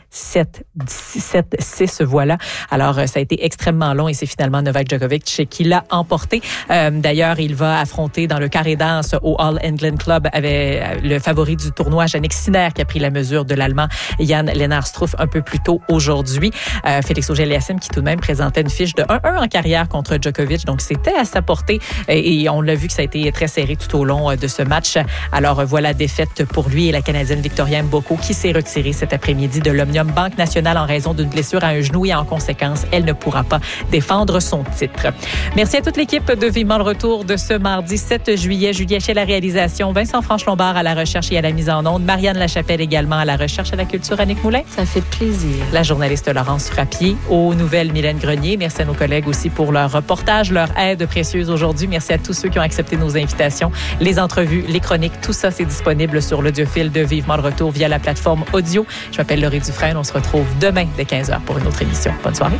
7-6. Voilà. Alors, ça a été extrêmement long et c'est finalement Novak Djokovic qui l'a emporté. D'ailleurs, il va affronter dans le carré danse au All England Club avec le favori du tournoi, Jannik Sinner, qui a pris la mesure de l'Allemand Jan-Lennart Struff un peu plus tôt aujourd'hui. Félix Auger-Aliassime qui tout de même présentait une fiche de 1-1 en carrière contre Djokovic. Donc, c'était à sa portée et on l'a vu que ça a été très serré tout au long de ce match. Alors voilà, défaite pour lui et la Canadienne Victoria Mboko qui s'est retirée cet après-midi de l'Omnium Banque Nationale en raison d'une blessure à un genou et en conséquence, elle ne pourra pas défendre son titre. Merci à toute l'équipe de Vivement le retour de ce mardi 7 juillet. Julie Hachet à la réalisation, Vincent Franche-Lombard à la recherche et à la mise en onde, Marianne Lachapelle également à la recherche et à la culture, Annick Moulin. Ça fait plaisir. La journaliste Laurence Frappier, aux nouvelles Mylène Grenier. Merci à nos collègues aussi pour leur reportage, leur aide précieuse aujourd'hui. Merci à tous ceux qui ont accepté nos invitations. Les entrevues, les chroniques, tout ça, c'est disponible sur l'audiofil de Vivement le retour via la plateforme audio. Je m'appelle Laurie Dufresne. On se retrouve demain dès 15h pour une autre émission. Bonne soirée.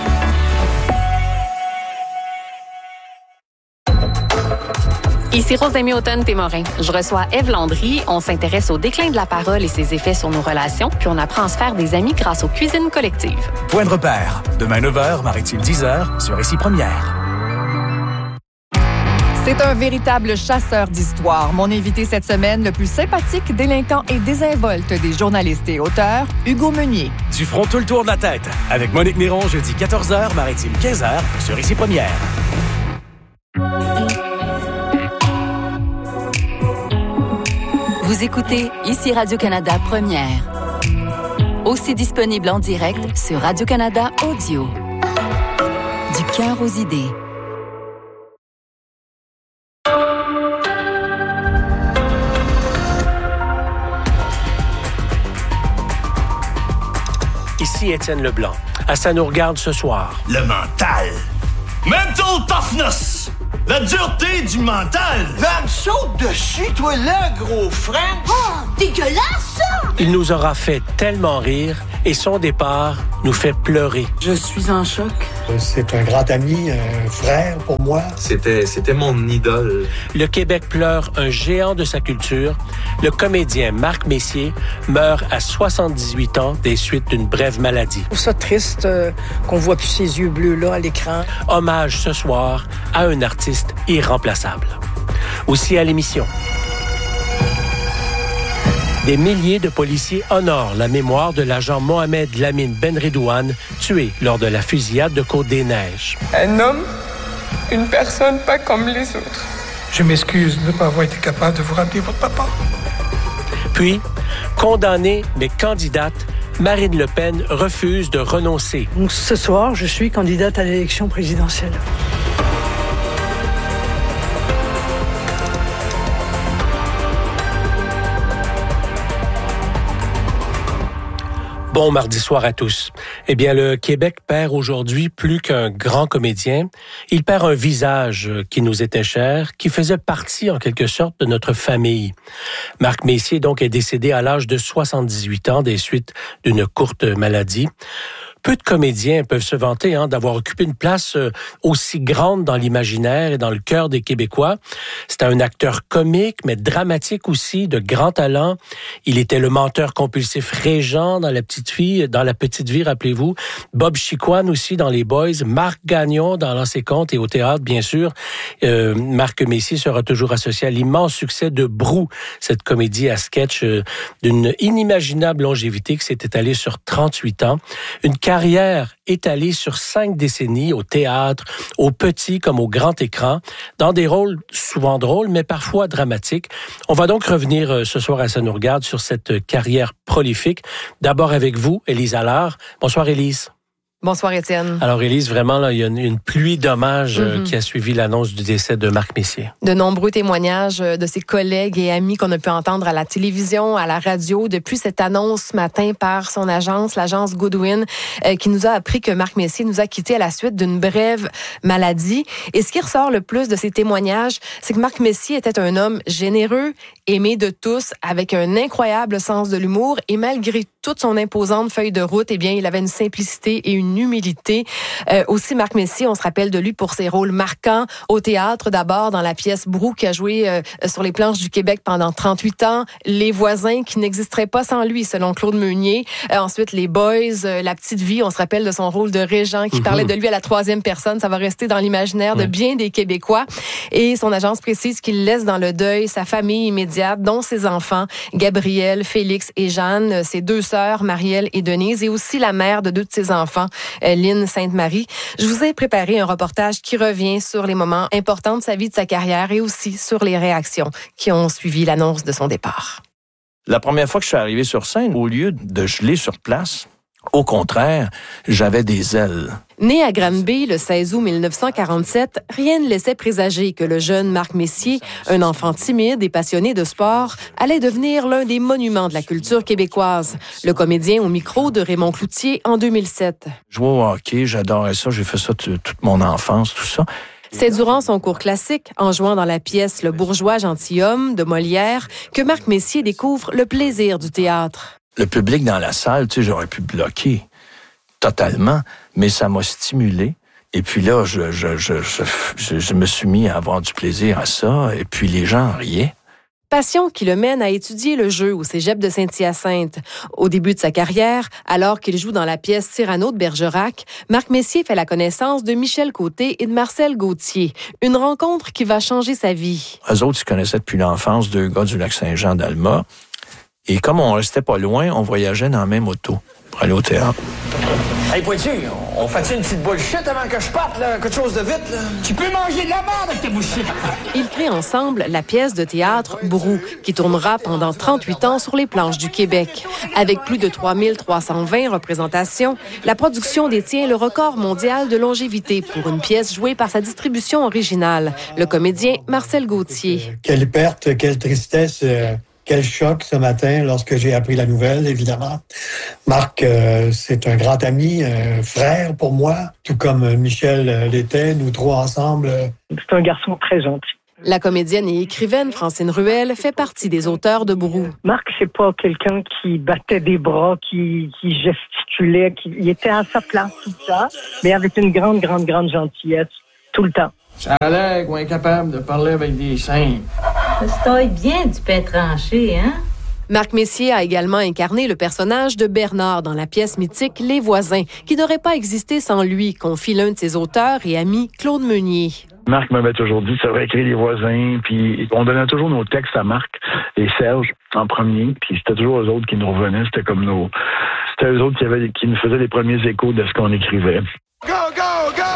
Ici Rosemée Automne-Témorin. Je reçois Ève Landry. On s'intéresse au déclin de la parole et ses effets sur nos relations, puis on apprend à se faire des amis grâce aux cuisines collectives. Point de repère. Demain 9h, Maritime 10h, sur Ici Première. C'est un véritable chasseur d'histoire. Mon invité cette semaine, le plus sympathique, délinquant et désinvolte des journalistes et auteurs, Hugo Meunier. Du front tout le tour de la tête. Avec Monique Néron, jeudi 14h, Maritime 15h, sur Ici Première. Vous écoutez Ici Radio-Canada Première. Aussi disponible en direct sur Radio-Canada Audio. Du cœur aux idées. Voici Étienne Leblanc. À Ça nous regarde ce soir. Le mental. Mental toughness. La dureté du mental. Va me saute dessus, toi là, gros French. Oh, dégueulasse, ça! Il nous aura fait tellement rire et son départ nous fait pleurer. Je suis en choc. C'est un grand ami, un frère pour moi. C'était mon idole. Le Québec pleure un géant de sa culture. Le comédien Marc Messier meurt à 78 ans des suites d'une brève maladie. Je trouve ça triste qu'on voit plus ses yeux bleus-là à l'écran. Hommage ce soir à un artiste irremplaçable. Aussi à l'émission. Des milliers de policiers honorent la mémoire de l'agent Mohamed Lamine Benredouane, tué lors de la fusillade de Côte-des-Neiges. Un homme, une personne pas comme les autres. Je m'excuse de ne pas avoir été capable de vous rappeler votre papa. Puis, condamnée mais candidate, Marine Le Pen refuse de renoncer. Donc, ce soir, je suis candidate à l'élection présidentielle. Bon mardi soir à tous. Eh bien, le Québec perd aujourd'hui plus qu'un grand comédien. Il perd un visage qui nous était cher, qui faisait partie en quelque sorte de notre famille. Marc Messier, donc, est décédé à l'âge de 78 ans des suites d'une courte maladie. Peu de comédiens peuvent se vanter d'avoir occupé une place aussi grande dans l'imaginaire et dans le cœur des Québécois. C'était un acteur comique, mais dramatique aussi, de grand talent. Il était le menteur compulsif Régent dans La Petite Vie, rappelez-vous. Bob Chicoine aussi dans Les Boys. Marc Gagnon dans L'Ancien Compte et au théâtre, bien sûr. Marc Messier sera toujours associé à l'immense succès de Brou, cette comédie à sketch d'une inimaginable longévité qui s'est étalée sur 38 ans. Une carrière étalée sur 5 décennies au théâtre, au petit comme au grand écran, dans des rôles souvent drôles, mais parfois dramatiques. On va donc revenir ce soir à Ça nous regarde sur cette carrière prolifique. D'abord avec vous, Élise Allard. Bonsoir, Élise. Bonsoir, Étienne. Alors, Élise, vraiment, là, il y a une pluie d'hommages qui a suivi l'annonce du décès de Marc Messier. De nombreux témoignages de ses collègues et amis qu'on a pu entendre à la télévision, à la radio, depuis cette annonce ce matin par son agence, l'agence Goodwin, qui nous a appris que Marc Messier nous a quittés à la suite d'une brève maladie. Et ce qui ressort le plus de ces témoignages, c'est que Marc Messier était un homme généreux, aimé de tous, avec un incroyable sens de l'humour, et malgré toute son imposante feuille de route, eh bien, il avait une simplicité et une humilité. Aussi, Marc Messier, on se rappelle de lui pour ses rôles marquants au théâtre, d'abord dans la pièce Brou, qui a joué sur les planches du Québec pendant 38 ans, Les Voisins, qui n'existeraient pas sans lui, selon Claude Meunier. Ensuite, Les Boys, La Petite Vie, on se rappelle de son rôle de Régent, qui parlait de lui à la troisième personne. Ça va rester dans l'imaginaire de bien des Québécois. Et son agence précise qu'il laisse dans le deuil sa famille immédiate, dont ses enfants, Gabriel, Félix et Jeanne, ses 2 sœurs, Marielle et Denise, et aussi la mère de 2 de ses enfants, Lynn Sainte-Marie. Je vous ai préparé un reportage qui revient sur les moments importants de sa vie, de sa carrière, et aussi sur les réactions qui ont suivi l'annonce de son départ. La première fois que je suis arrivé sur scène, au lieu de geler sur place, au contraire, j'avais des ailes. Né à Granby le 16 août 1947, rien ne laissait présager que le jeune Marc Messier, un enfant timide et passionné de sport, allait devenir l'un des monuments de la culture québécoise. Le comédien au micro de Raymond Cloutier en 2007. Je jouais au hockey, j'adorais ça, j'ai fait ça toute mon enfance, tout ça. C'est durant son cours classique, en jouant dans la pièce Le bourgeois gentilhomme de Molière, que Marc Messier découvre le plaisir du théâtre. Le public dans la salle, j'aurais pu bloquer totalement, mais ça m'a stimulé. Et puis là, je me suis mis à avoir du plaisir à ça, et puis les gens riaient. Passion qui le mène à étudier le jeu au cégep de Saint-Hyacinthe. Au début de sa carrière, alors qu'il joue dans la pièce Cyrano de Bergerac, Marc Messier fait la connaissance de Michel Côté et de Marcel Gauthier. Une rencontre qui va changer sa vie. Eux autres, ils connaissaient depuis l'enfance 2 gars du Lac-Saint-Jean d'Alma. Et comme on restait pas loin, on voyageait dans la même auto pour aller au théâtre. Hey, Poitiers, on fait une petite bullshit avant que je parte, là? Quelque chose de vite, là? Tu peux manger de la merde avec tes bouchées. Ils créent ensemble la pièce de théâtre Brou, qui tournera pendant 38 ans sur les planches du Québec. Avec plus de 3320 représentations, la production détient le record mondial de longévité pour une pièce jouée par sa distribution originale, le comédien Marcel Gauthier. Quelle perte, quelle tristesse. Quel choc ce matin lorsque j'ai appris la nouvelle, évidemment. Marc, c'est un grand ami, un frère pour moi, tout comme Michel l'était, nous trois ensemble. C'est un garçon très gentil. La comédienne et écrivaine Francine Ruel fait partie des auteurs de Brou. Marc, c'est pas quelqu'un qui battait des bras, qui gesticulait, il était à sa place tout le temps, mais avec une grande gentillesse tout le temps. Ça a l'air qu'on est capable de parler avec des saints. Ça se taille bien du pain tranché, hein? Marc Messier a également incarné le personnage de Bernard dans la pièce mythique Les Voisins, qui n'aurait pas existé sans lui, confie l'un de ses auteurs et amis, Claude Meunier. Marc m'avait toujours dit, ça va écrire Les Voisins, puis on donnait toujours nos textes à Marc et Serge en premier, puis c'était toujours eux autres qui nous revenaient, c'était eux autres qui nous faisaient les premiers échos de ce qu'on écrivait. Go, go, go!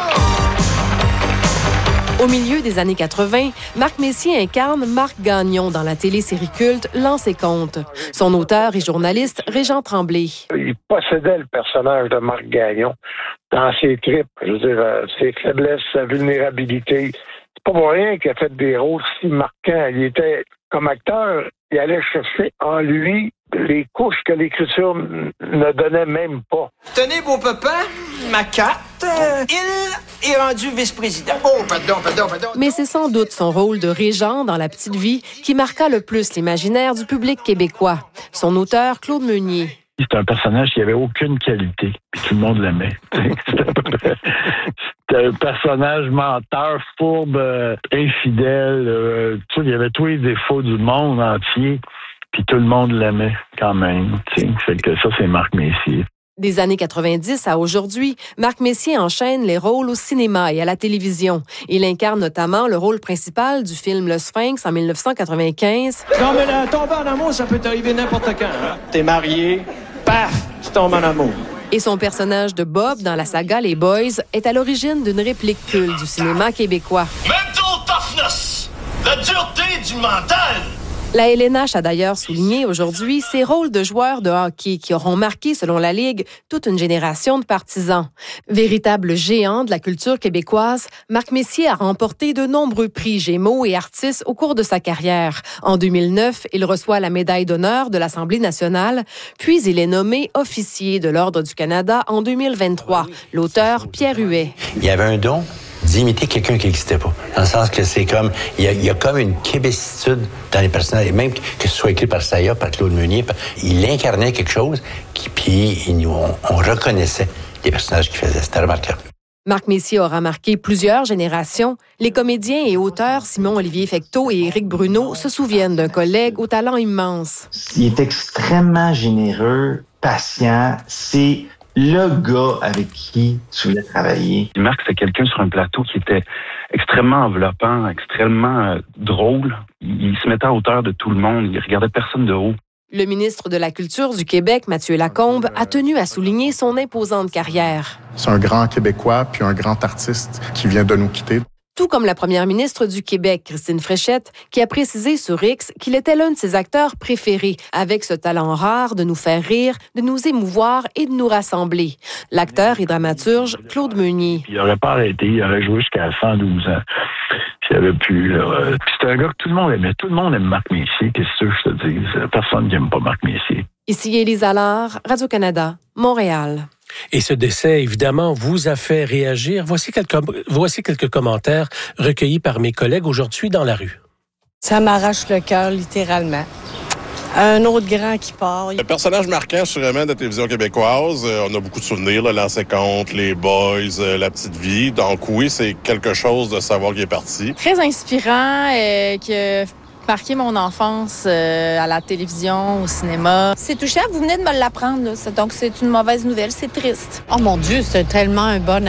Au milieu des années 80, Marc Messier incarne Marc Gagnon dans la télésérie culte Lance et Compte. Son auteur et journaliste, Régent Tremblay. Il possédait le personnage de Marc Gagnon dans ses tripes, je veux dire, ses faiblesses, sa vulnérabilité. C'est pas pour rien qu'il a fait des rôles si marquants. Il était, comme acteur, il allait chercher en lui les couches que l'écriture ne donnait même pas. Tenez, beau papa, ma carte, il est rendu vice-président. Oh, pardon. Mais c'est sans doute son rôle de régent dans La Petite Vie qui marqua le plus l'imaginaire du public québécois. Son auteur, Claude Meunier. C'était un personnage qui avait aucune qualité, puis tout le monde l'aimait. C'était un personnage menteur, fourbe, infidèle. Il y avait tous les défauts du monde entier, puis tout le monde l'aimait quand même. Fait que ça, c'est Marc Messier. Des années 90 à aujourd'hui, Marc Messier enchaîne les rôles au cinéma et à la télévision. Il incarne notamment le rôle principal du film Le Sphinx en 1995. Non, mais là, tomber en amour, ça peut t'arriver n'importe quand. Hein? T'es marié, paf, tu tombes en amour. Et son personnage de Bob dans la saga Les Boys est à l'origine d'une réplique culte du cinéma québécois. Mental toughness, la dureté du mental. La LNH a d'ailleurs souligné aujourd'hui ses rôles de joueurs de hockey qui auront marqué, selon la Ligue, toute une génération de partisans. Véritable géant de la culture québécoise, Marc Messier a remporté de nombreux prix Gémeaux et Artistes au cours de sa carrière. En 2009, il reçoit la médaille d'honneur de l'Assemblée nationale, puis il est nommé officier de l'Ordre du Canada en 2023. L'auteur, Pierre Huet. Il y avait un don d'imiter quelqu'un qui n'existait pas. Dans le sens que c'est comme, il y a comme une québécitude dans les personnages, et même que ce soit écrit par Saya, par Claude Meunier, il incarnait quelque chose, puis on reconnaissait les personnages qu'il faisait. C'était remarquable. Marc Messier aura marqué plusieurs générations. Les comédiens et auteurs Simon-Olivier Fecteau et Éric Bruno se souviennent d'un collègue au talent immense. Il est extrêmement généreux, patient, c'est le gars avec qui tu voulais travailler. Marc, c'est quelqu'un sur un plateau qui était extrêmement enveloppant, extrêmement drôle. Il se mettait à hauteur de tout le monde. Il regardait personne de haut. Le ministre de la Culture du Québec, Mathieu Lacombe, a tenu à souligner son imposante carrière. C'est un grand Québécois puis un grand artiste qui vient de nous quitter. Tout comme la première ministre du Québec, Christine Fréchette, qui a précisé sur X qu'il était l'un de ses acteurs préférés, avec ce talent rare de nous faire rire, de nous émouvoir et de nous rassembler. L'acteur et dramaturge Claude Meunier. Il n'aurait pas arrêté, il aurait joué jusqu'à 112 ans. S'il avait pu. Puis c'est un gars que tout le monde aimait. Tout le monde aime Marc Messier, qu'est-ce que je te dis? Personne n'aime pas Marc Messier. Ici Élise Allard, Radio-Canada, Montréal. Et ce décès, évidemment, vous a fait réagir. Voici quelques commentaires recueillis par mes collègues aujourd'hui dans la rue. Ça m'arrache le cœur, littéralement. Un autre grand qui part. Le personnage marquant, sûrement, de la télévision québécoise. On a beaucoup de souvenirs, Lance et Compte, Les Boys, La Petite Vie. Donc oui, c'est quelque chose de savoir qu'il est parti. Très inspirant, qui a marqué mon enfance à la télévision, au cinéma. C'est touchant, vous venez de me l'apprendre, là. Donc c'est une mauvaise nouvelle, c'est triste. Oh mon Dieu, c'est tellement un bon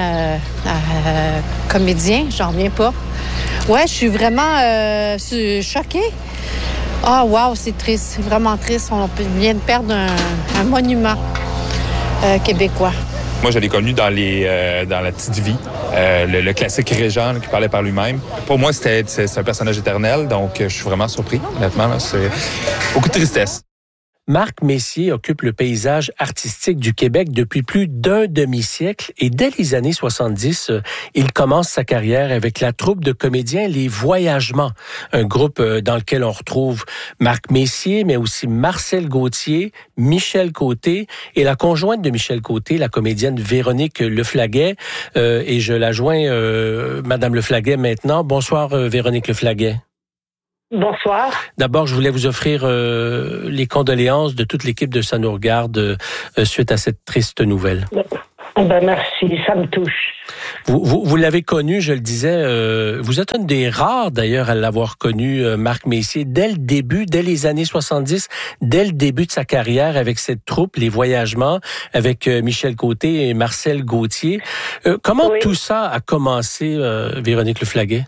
comédien, j'en reviens pas. Ouais, je suis vraiment choquée. Ah, wow, c'est triste, c'est vraiment triste. On vient de perdre un monument québécois. Moi, je l'ai connu dans La Petite Vie, le classique Régent qui parlait par lui-même. Pour moi, c'est un personnage éternel, donc je suis vraiment surpris, honnêtement. Là, c'est beaucoup de tristesse. Marc Messier occupe le paysage artistique du Québec depuis plus d'un demi-siècle et dès les années 70, il commence sa carrière avec la troupe de comédiens Les Voyagements, un groupe dans lequel on retrouve Marc Messier, mais aussi Marcel Gauthier, Michel Côté et la conjointe de Michel Côté, la comédienne Véronique Leflaguet. Et je la joins, Madame Leflaguet, maintenant. Bonsoir, Véronique Leflaguet. Bonsoir. D'abord, je voulais vous offrir les condoléances de toute l'équipe de Ça nous regarde suite à cette triste nouvelle. Merci, ça me touche. Vous l'avez connu, je le disais, vous êtes une des rares d'ailleurs à l'avoir connu, Marc Messier, dès le début, dès les années 70, dès le début de sa carrière avec cette troupe, Les Voyagements, avec Michel Côté et Marcel Gauthier. Comment tout ça a commencé, Véronique Leflaguet?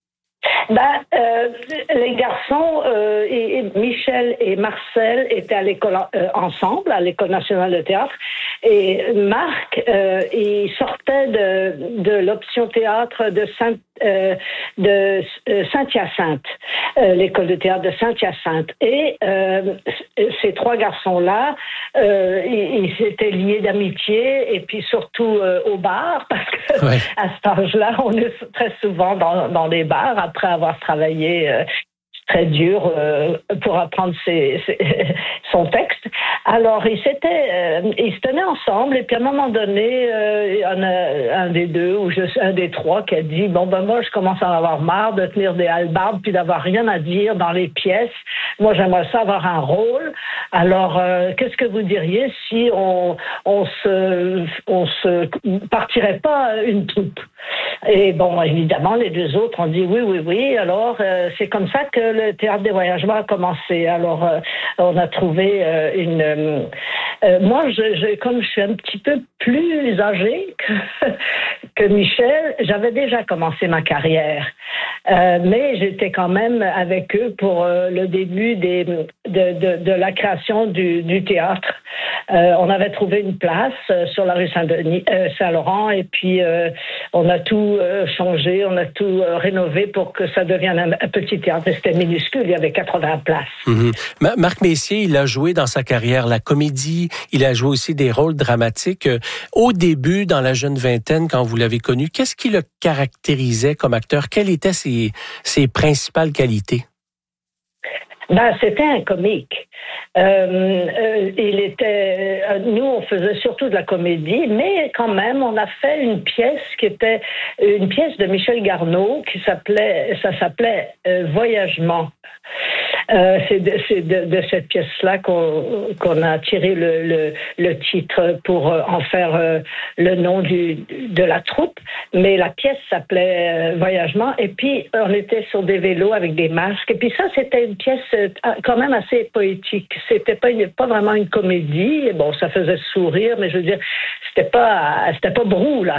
Les garçons, Michel et Marcel étaient à l'école ensemble, à l'École nationale de théâtre. Et Marc, il sortait de l'option théâtre de Saint-Hyacinthe, l'école de théâtre de Saint-Hyacinthe. Et ces trois garçons-là, ils s'étaient liés d'amitié et puis surtout au bar, parce que à cet âge-là, on est très souvent dans les bars après avoir travaillé très dur pour apprendre son texte. Alors, ils se tenaient ensemble, et puis à un moment donné, il y en a un des deux, ou un des trois, qui a dit, moi, je commence à en avoir marre de tenir des hallebardes, puis d'avoir rien à dire dans les pièces. Moi, j'aimerais ça avoir un rôle. Alors, qu'est-ce que vous diriez si on se partirait pas une troupe? Et évidemment, les deux autres ont dit oui. Alors, c'est comme ça que le Théâtre des Voyagements a commencé. Alors, on a trouvé moi, comme je suis un petit peu plus âgée que Michel, j'avais déjà commencé ma carrière. Mais j'étais quand même avec eux pour le début de la création du théâtre. On avait trouvé une place sur la rue Saint-Laurent, et puis on a tout changé, on a tout rénové pour que ça devienne un petit théâtre. C'était minuscule, il y avait 80 places. Mm-hmm. Marc Messier, il a joué dans sa carrière la comédie, il a joué aussi des rôles dramatiques. Au début, dans la jeune vingtaine, quand vous l'avez connu, qu'est-ce qui le caractérisait comme acteur? Quelles étaient ses principales qualités? C'était un comique. Nous, on faisait surtout de la comédie, mais quand même, on a fait une pièce qui était une pièce de Michel Garneau ça s'appelait Voyagement. C'est de cette pièce-là qu'on a tiré le titre pour en faire le nom de la troupe. Mais la pièce s'appelait Voyagement. Et puis, on était sur des vélos avec des masques. Et puis ça, c'était une pièce quand même assez poétique. C'était pas vraiment une comédie. Bon, ça faisait sourire, mais je veux dire, c'était pas Brou, là.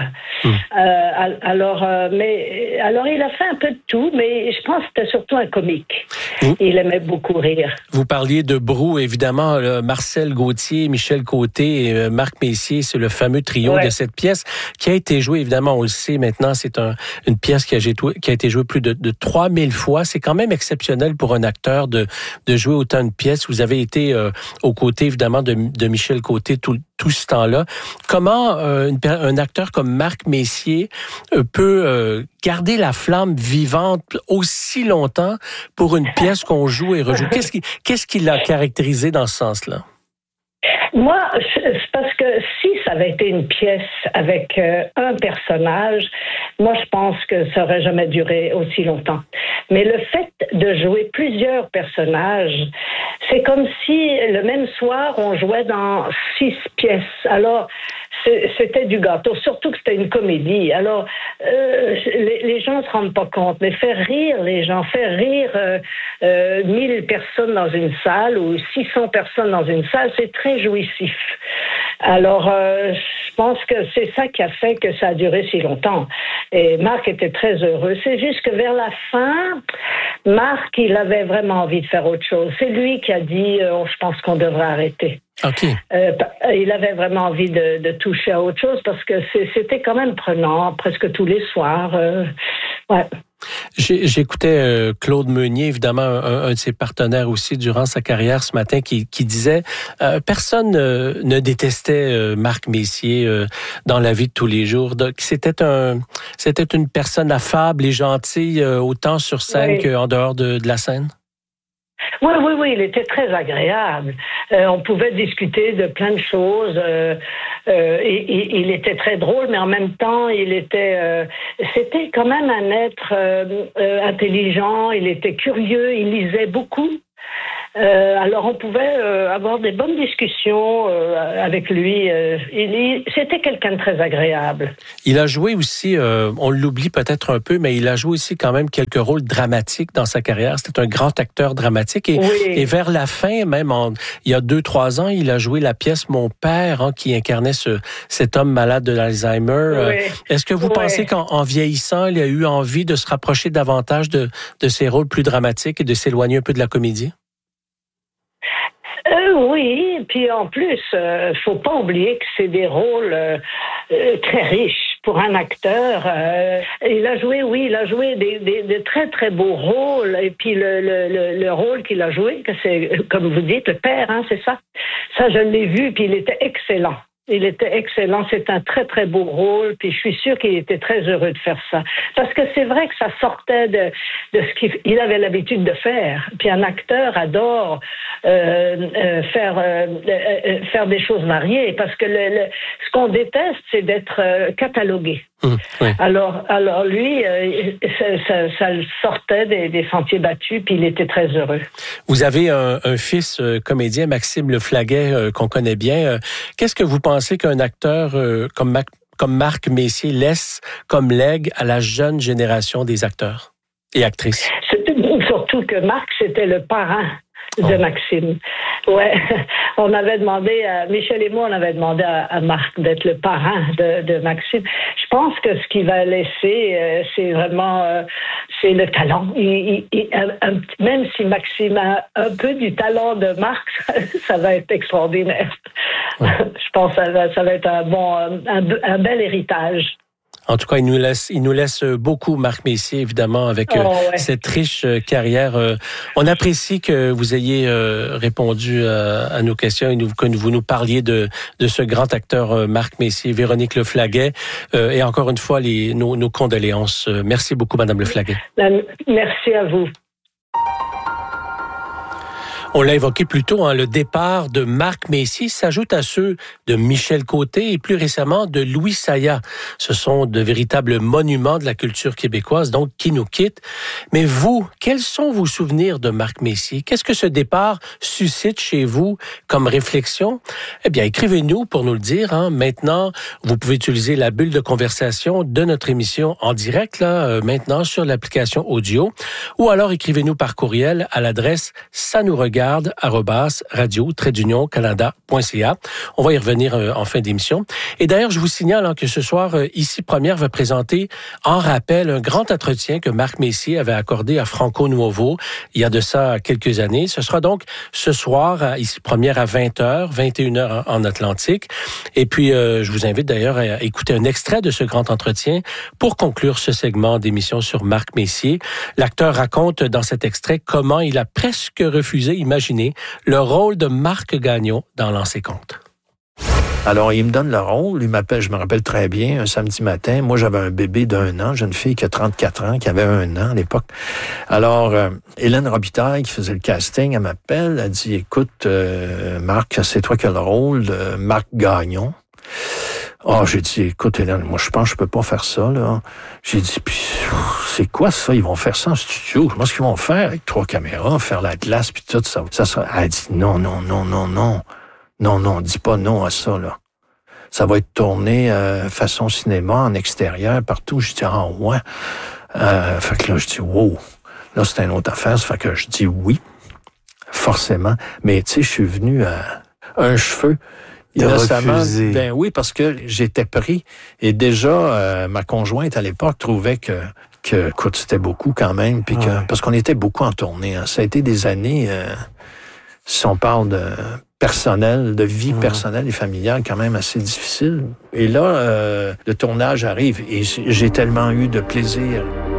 Alors, il a fait un peu de tout, mais je pense que c'était surtout un comique. Il aimait beaucoup rire. Vous parliez de Brou, évidemment, Marcel Gauthier, Michel Côté et Marc Messier, c'est le fameux trio de cette pièce qui a été jouée, évidemment, on le sait maintenant, c'est une pièce qui a été jouée plus de 3000 fois. C'est quand même exceptionnel pour un acteur de jouer autant de pièces. Vous avez été aux côtés, évidemment, de Michel Côté tout ce temps-là. Comment un acteur comme Marc Messier peut garder la flamme vivante aussi longtemps pour une pièce qu'on joue et rejoue? Qu'est-ce qui l'a caractérisé dans ce sens-là? Moi, c'est parce que si ça avait été une pièce avec un personnage, moi, je pense que ça aurait jamais duré aussi longtemps. Mais le fait de jouer plusieurs personnages, c'est comme si le même soir, on jouait dans 6 pièces. Alors, c'était du gâteau, surtout que c'était une comédie. Alors, les gens ne se rendent pas compte, mais faire rire les gens, faire rire 1000 personnes dans une salle ou 600 personnes dans une salle, c'est très jouissif. Alors, je pense que c'est ça qui a fait que ça a duré si longtemps. Et Marc était très heureux. C'est juste que vers la fin, Marc, il avait vraiment envie de faire autre chose. C'est lui qui a dit, je pense qu'on devrait arrêter. Okay. Il avait vraiment envie de toucher à autre chose parce que c'était quand même prenant presque tous les soirs. J'écoutais Claude Meunier, évidemment, un de ses partenaires aussi durant sa carrière ce matin, qui disait personne ne détestait Marc Messier dans la vie de tous les jours. Donc, c'était une personne affable et gentille, autant sur scène qu'en dehors de la scène. Oui, il était très agréable. On pouvait discuter de plein de choses. Il était très drôle, mais en même temps, c'était quand même un être intelligent. Il était curieux, il lisait beaucoup. Alors on pouvait avoir des bonnes discussions avec lui. C'était quelqu'un de très agréable. Il a joué aussi, on l'oublie peut-être un peu, mais il a joué aussi quand même quelques rôles dramatiques dans sa carrière. C'était un grand acteur dramatique. Et vers la fin, même il y a 2-3 ans, il a joué la pièce Mon père, qui incarnait cet homme malade de l'Alzheimer. Est-ce que vous pensez qu'en vieillissant, il a eu envie de se rapprocher davantage de ses rôles plus dramatiques et de s'éloigner un peu de la comédie? Oui, puis en plus, faut pas oublier que c'est des rôles très riches pour un acteur. Il a joué des très très beaux rôles, et puis le rôle qu'il a joué, que c'est, comme vous dites, le père, c'est ça. Ça, je l'ai vu, puis il était excellent. Il était excellent, c'est un très très beau rôle, puis je suis sûre qu'il était très heureux de faire ça. Parce que c'est vrai que ça sortait de ce qu'il avait l'habitude de faire. Puis un acteur adore faire des choses variées, parce que ce qu'on déteste, c'est d'être catalogué. Oui. Alors lui, ça le sortait des sentiers battus, puis il était très heureux. Vous avez un fils comédien, Maxime Le Flaguet, qu'on connaît bien. Qu'est-ce que vous pensez qu'un acteur comme Marc Messier laisse comme legs à la jeune génération des acteurs et actrices? Surtout que Marc, c'était le parrain de Maxime. Ouais, on avait demandé Michel et moi, on avait demandé à Marc d'être le parrain de Maxime. Je pense que ce qu'il va laisser, c'est vraiment c'est le talent. Même si Maxime a un peu du talent de Marc, ça va être extraordinaire. Ouais. Je pense que ça va être un bel héritage. En tout cas, il nous laisse beaucoup, Marc Messier, évidemment, avec cette riche carrière. On apprécie que vous ayez répondu à nos questions et que vous nous parliez de ce grand acteur Marc Messier, Véronique Le Flaguet. Et encore une fois, nos condoléances. Merci beaucoup, Madame Le Flaguet. Merci à vous. On l'a évoqué plus tôt, le départ de Marc Messier s'ajoute à ceux de Michel Côté et plus récemment de Louis Saya. Ce sont de véritables monuments de la culture québécoise, donc qui nous quittent. Mais vous, quels sont vos souvenirs de Marc Messier? Qu'est-ce que ce départ suscite chez vous comme réflexion? Eh bien, écrivez-nous pour nous le dire. Maintenant, vous pouvez utiliser la bulle de conversation de notre émission en direct, maintenant sur l'application audio, ou alors écrivez-nous par courriel à l'adresse @radio-canada.ca. On va y revenir en fin d'émission. Et d'ailleurs, je vous signale que ce soir, Ici Première va présenter en rappel un grand entretien que Marc Messier avait accordé à Franco Nuovo il y a de ça quelques années. Ce sera donc ce soir, Ici Première à 20h, 21h en Atlantique. Et puis, je vous invite d'ailleurs à écouter un extrait de ce grand entretien pour conclure ce segment d'émission sur Marc Messier. L'acteur raconte dans cet extrait comment il a presque refusé, imaginez, le rôle de Marc Gagnon dans Lancer compte. Alors, il me donne le rôle, il m'appelle, je me rappelle très bien, un samedi matin. Moi, j'avais un bébé d'1 an, j'ai une fille qui a 34 ans, qui avait 1 an à l'époque. Alors, Hélène Robitaille, qui faisait le casting, elle m'appelle, elle dit, écoute, Marc, c'est toi qui as le rôle de Marc Gagnon. J'ai dit, écoute, Hélène, moi, je pense que je peux pas faire ça, là. J'ai dit, puis, c'est quoi ça? Ils vont faire ça en studio. Je pense qu'ils vont faire avec 3 caméras, faire la glace, puis tout ça. Ça sera... Elle dit, non, dis pas non à ça, là. Ça va être tourné façon cinéma, en extérieur, partout. Je dis, ouais. Fait que là, je dis, wow. Là, c'est une autre affaire. Ça fait que je dis oui, forcément. Mais, tu sais, je suis venu à un cheveu. Innocemment, ben oui, parce que j'étais pris. Et déjà, ma conjointe, à l'époque, trouvait que écoute, c'était beaucoup quand même. Puis parce qu'on était beaucoup en tournée. Ça a été des années, si on parle de personnel, de vie personnelle et familiale, quand même assez difficile. Et là, le tournage arrive et j'ai tellement eu de plaisir.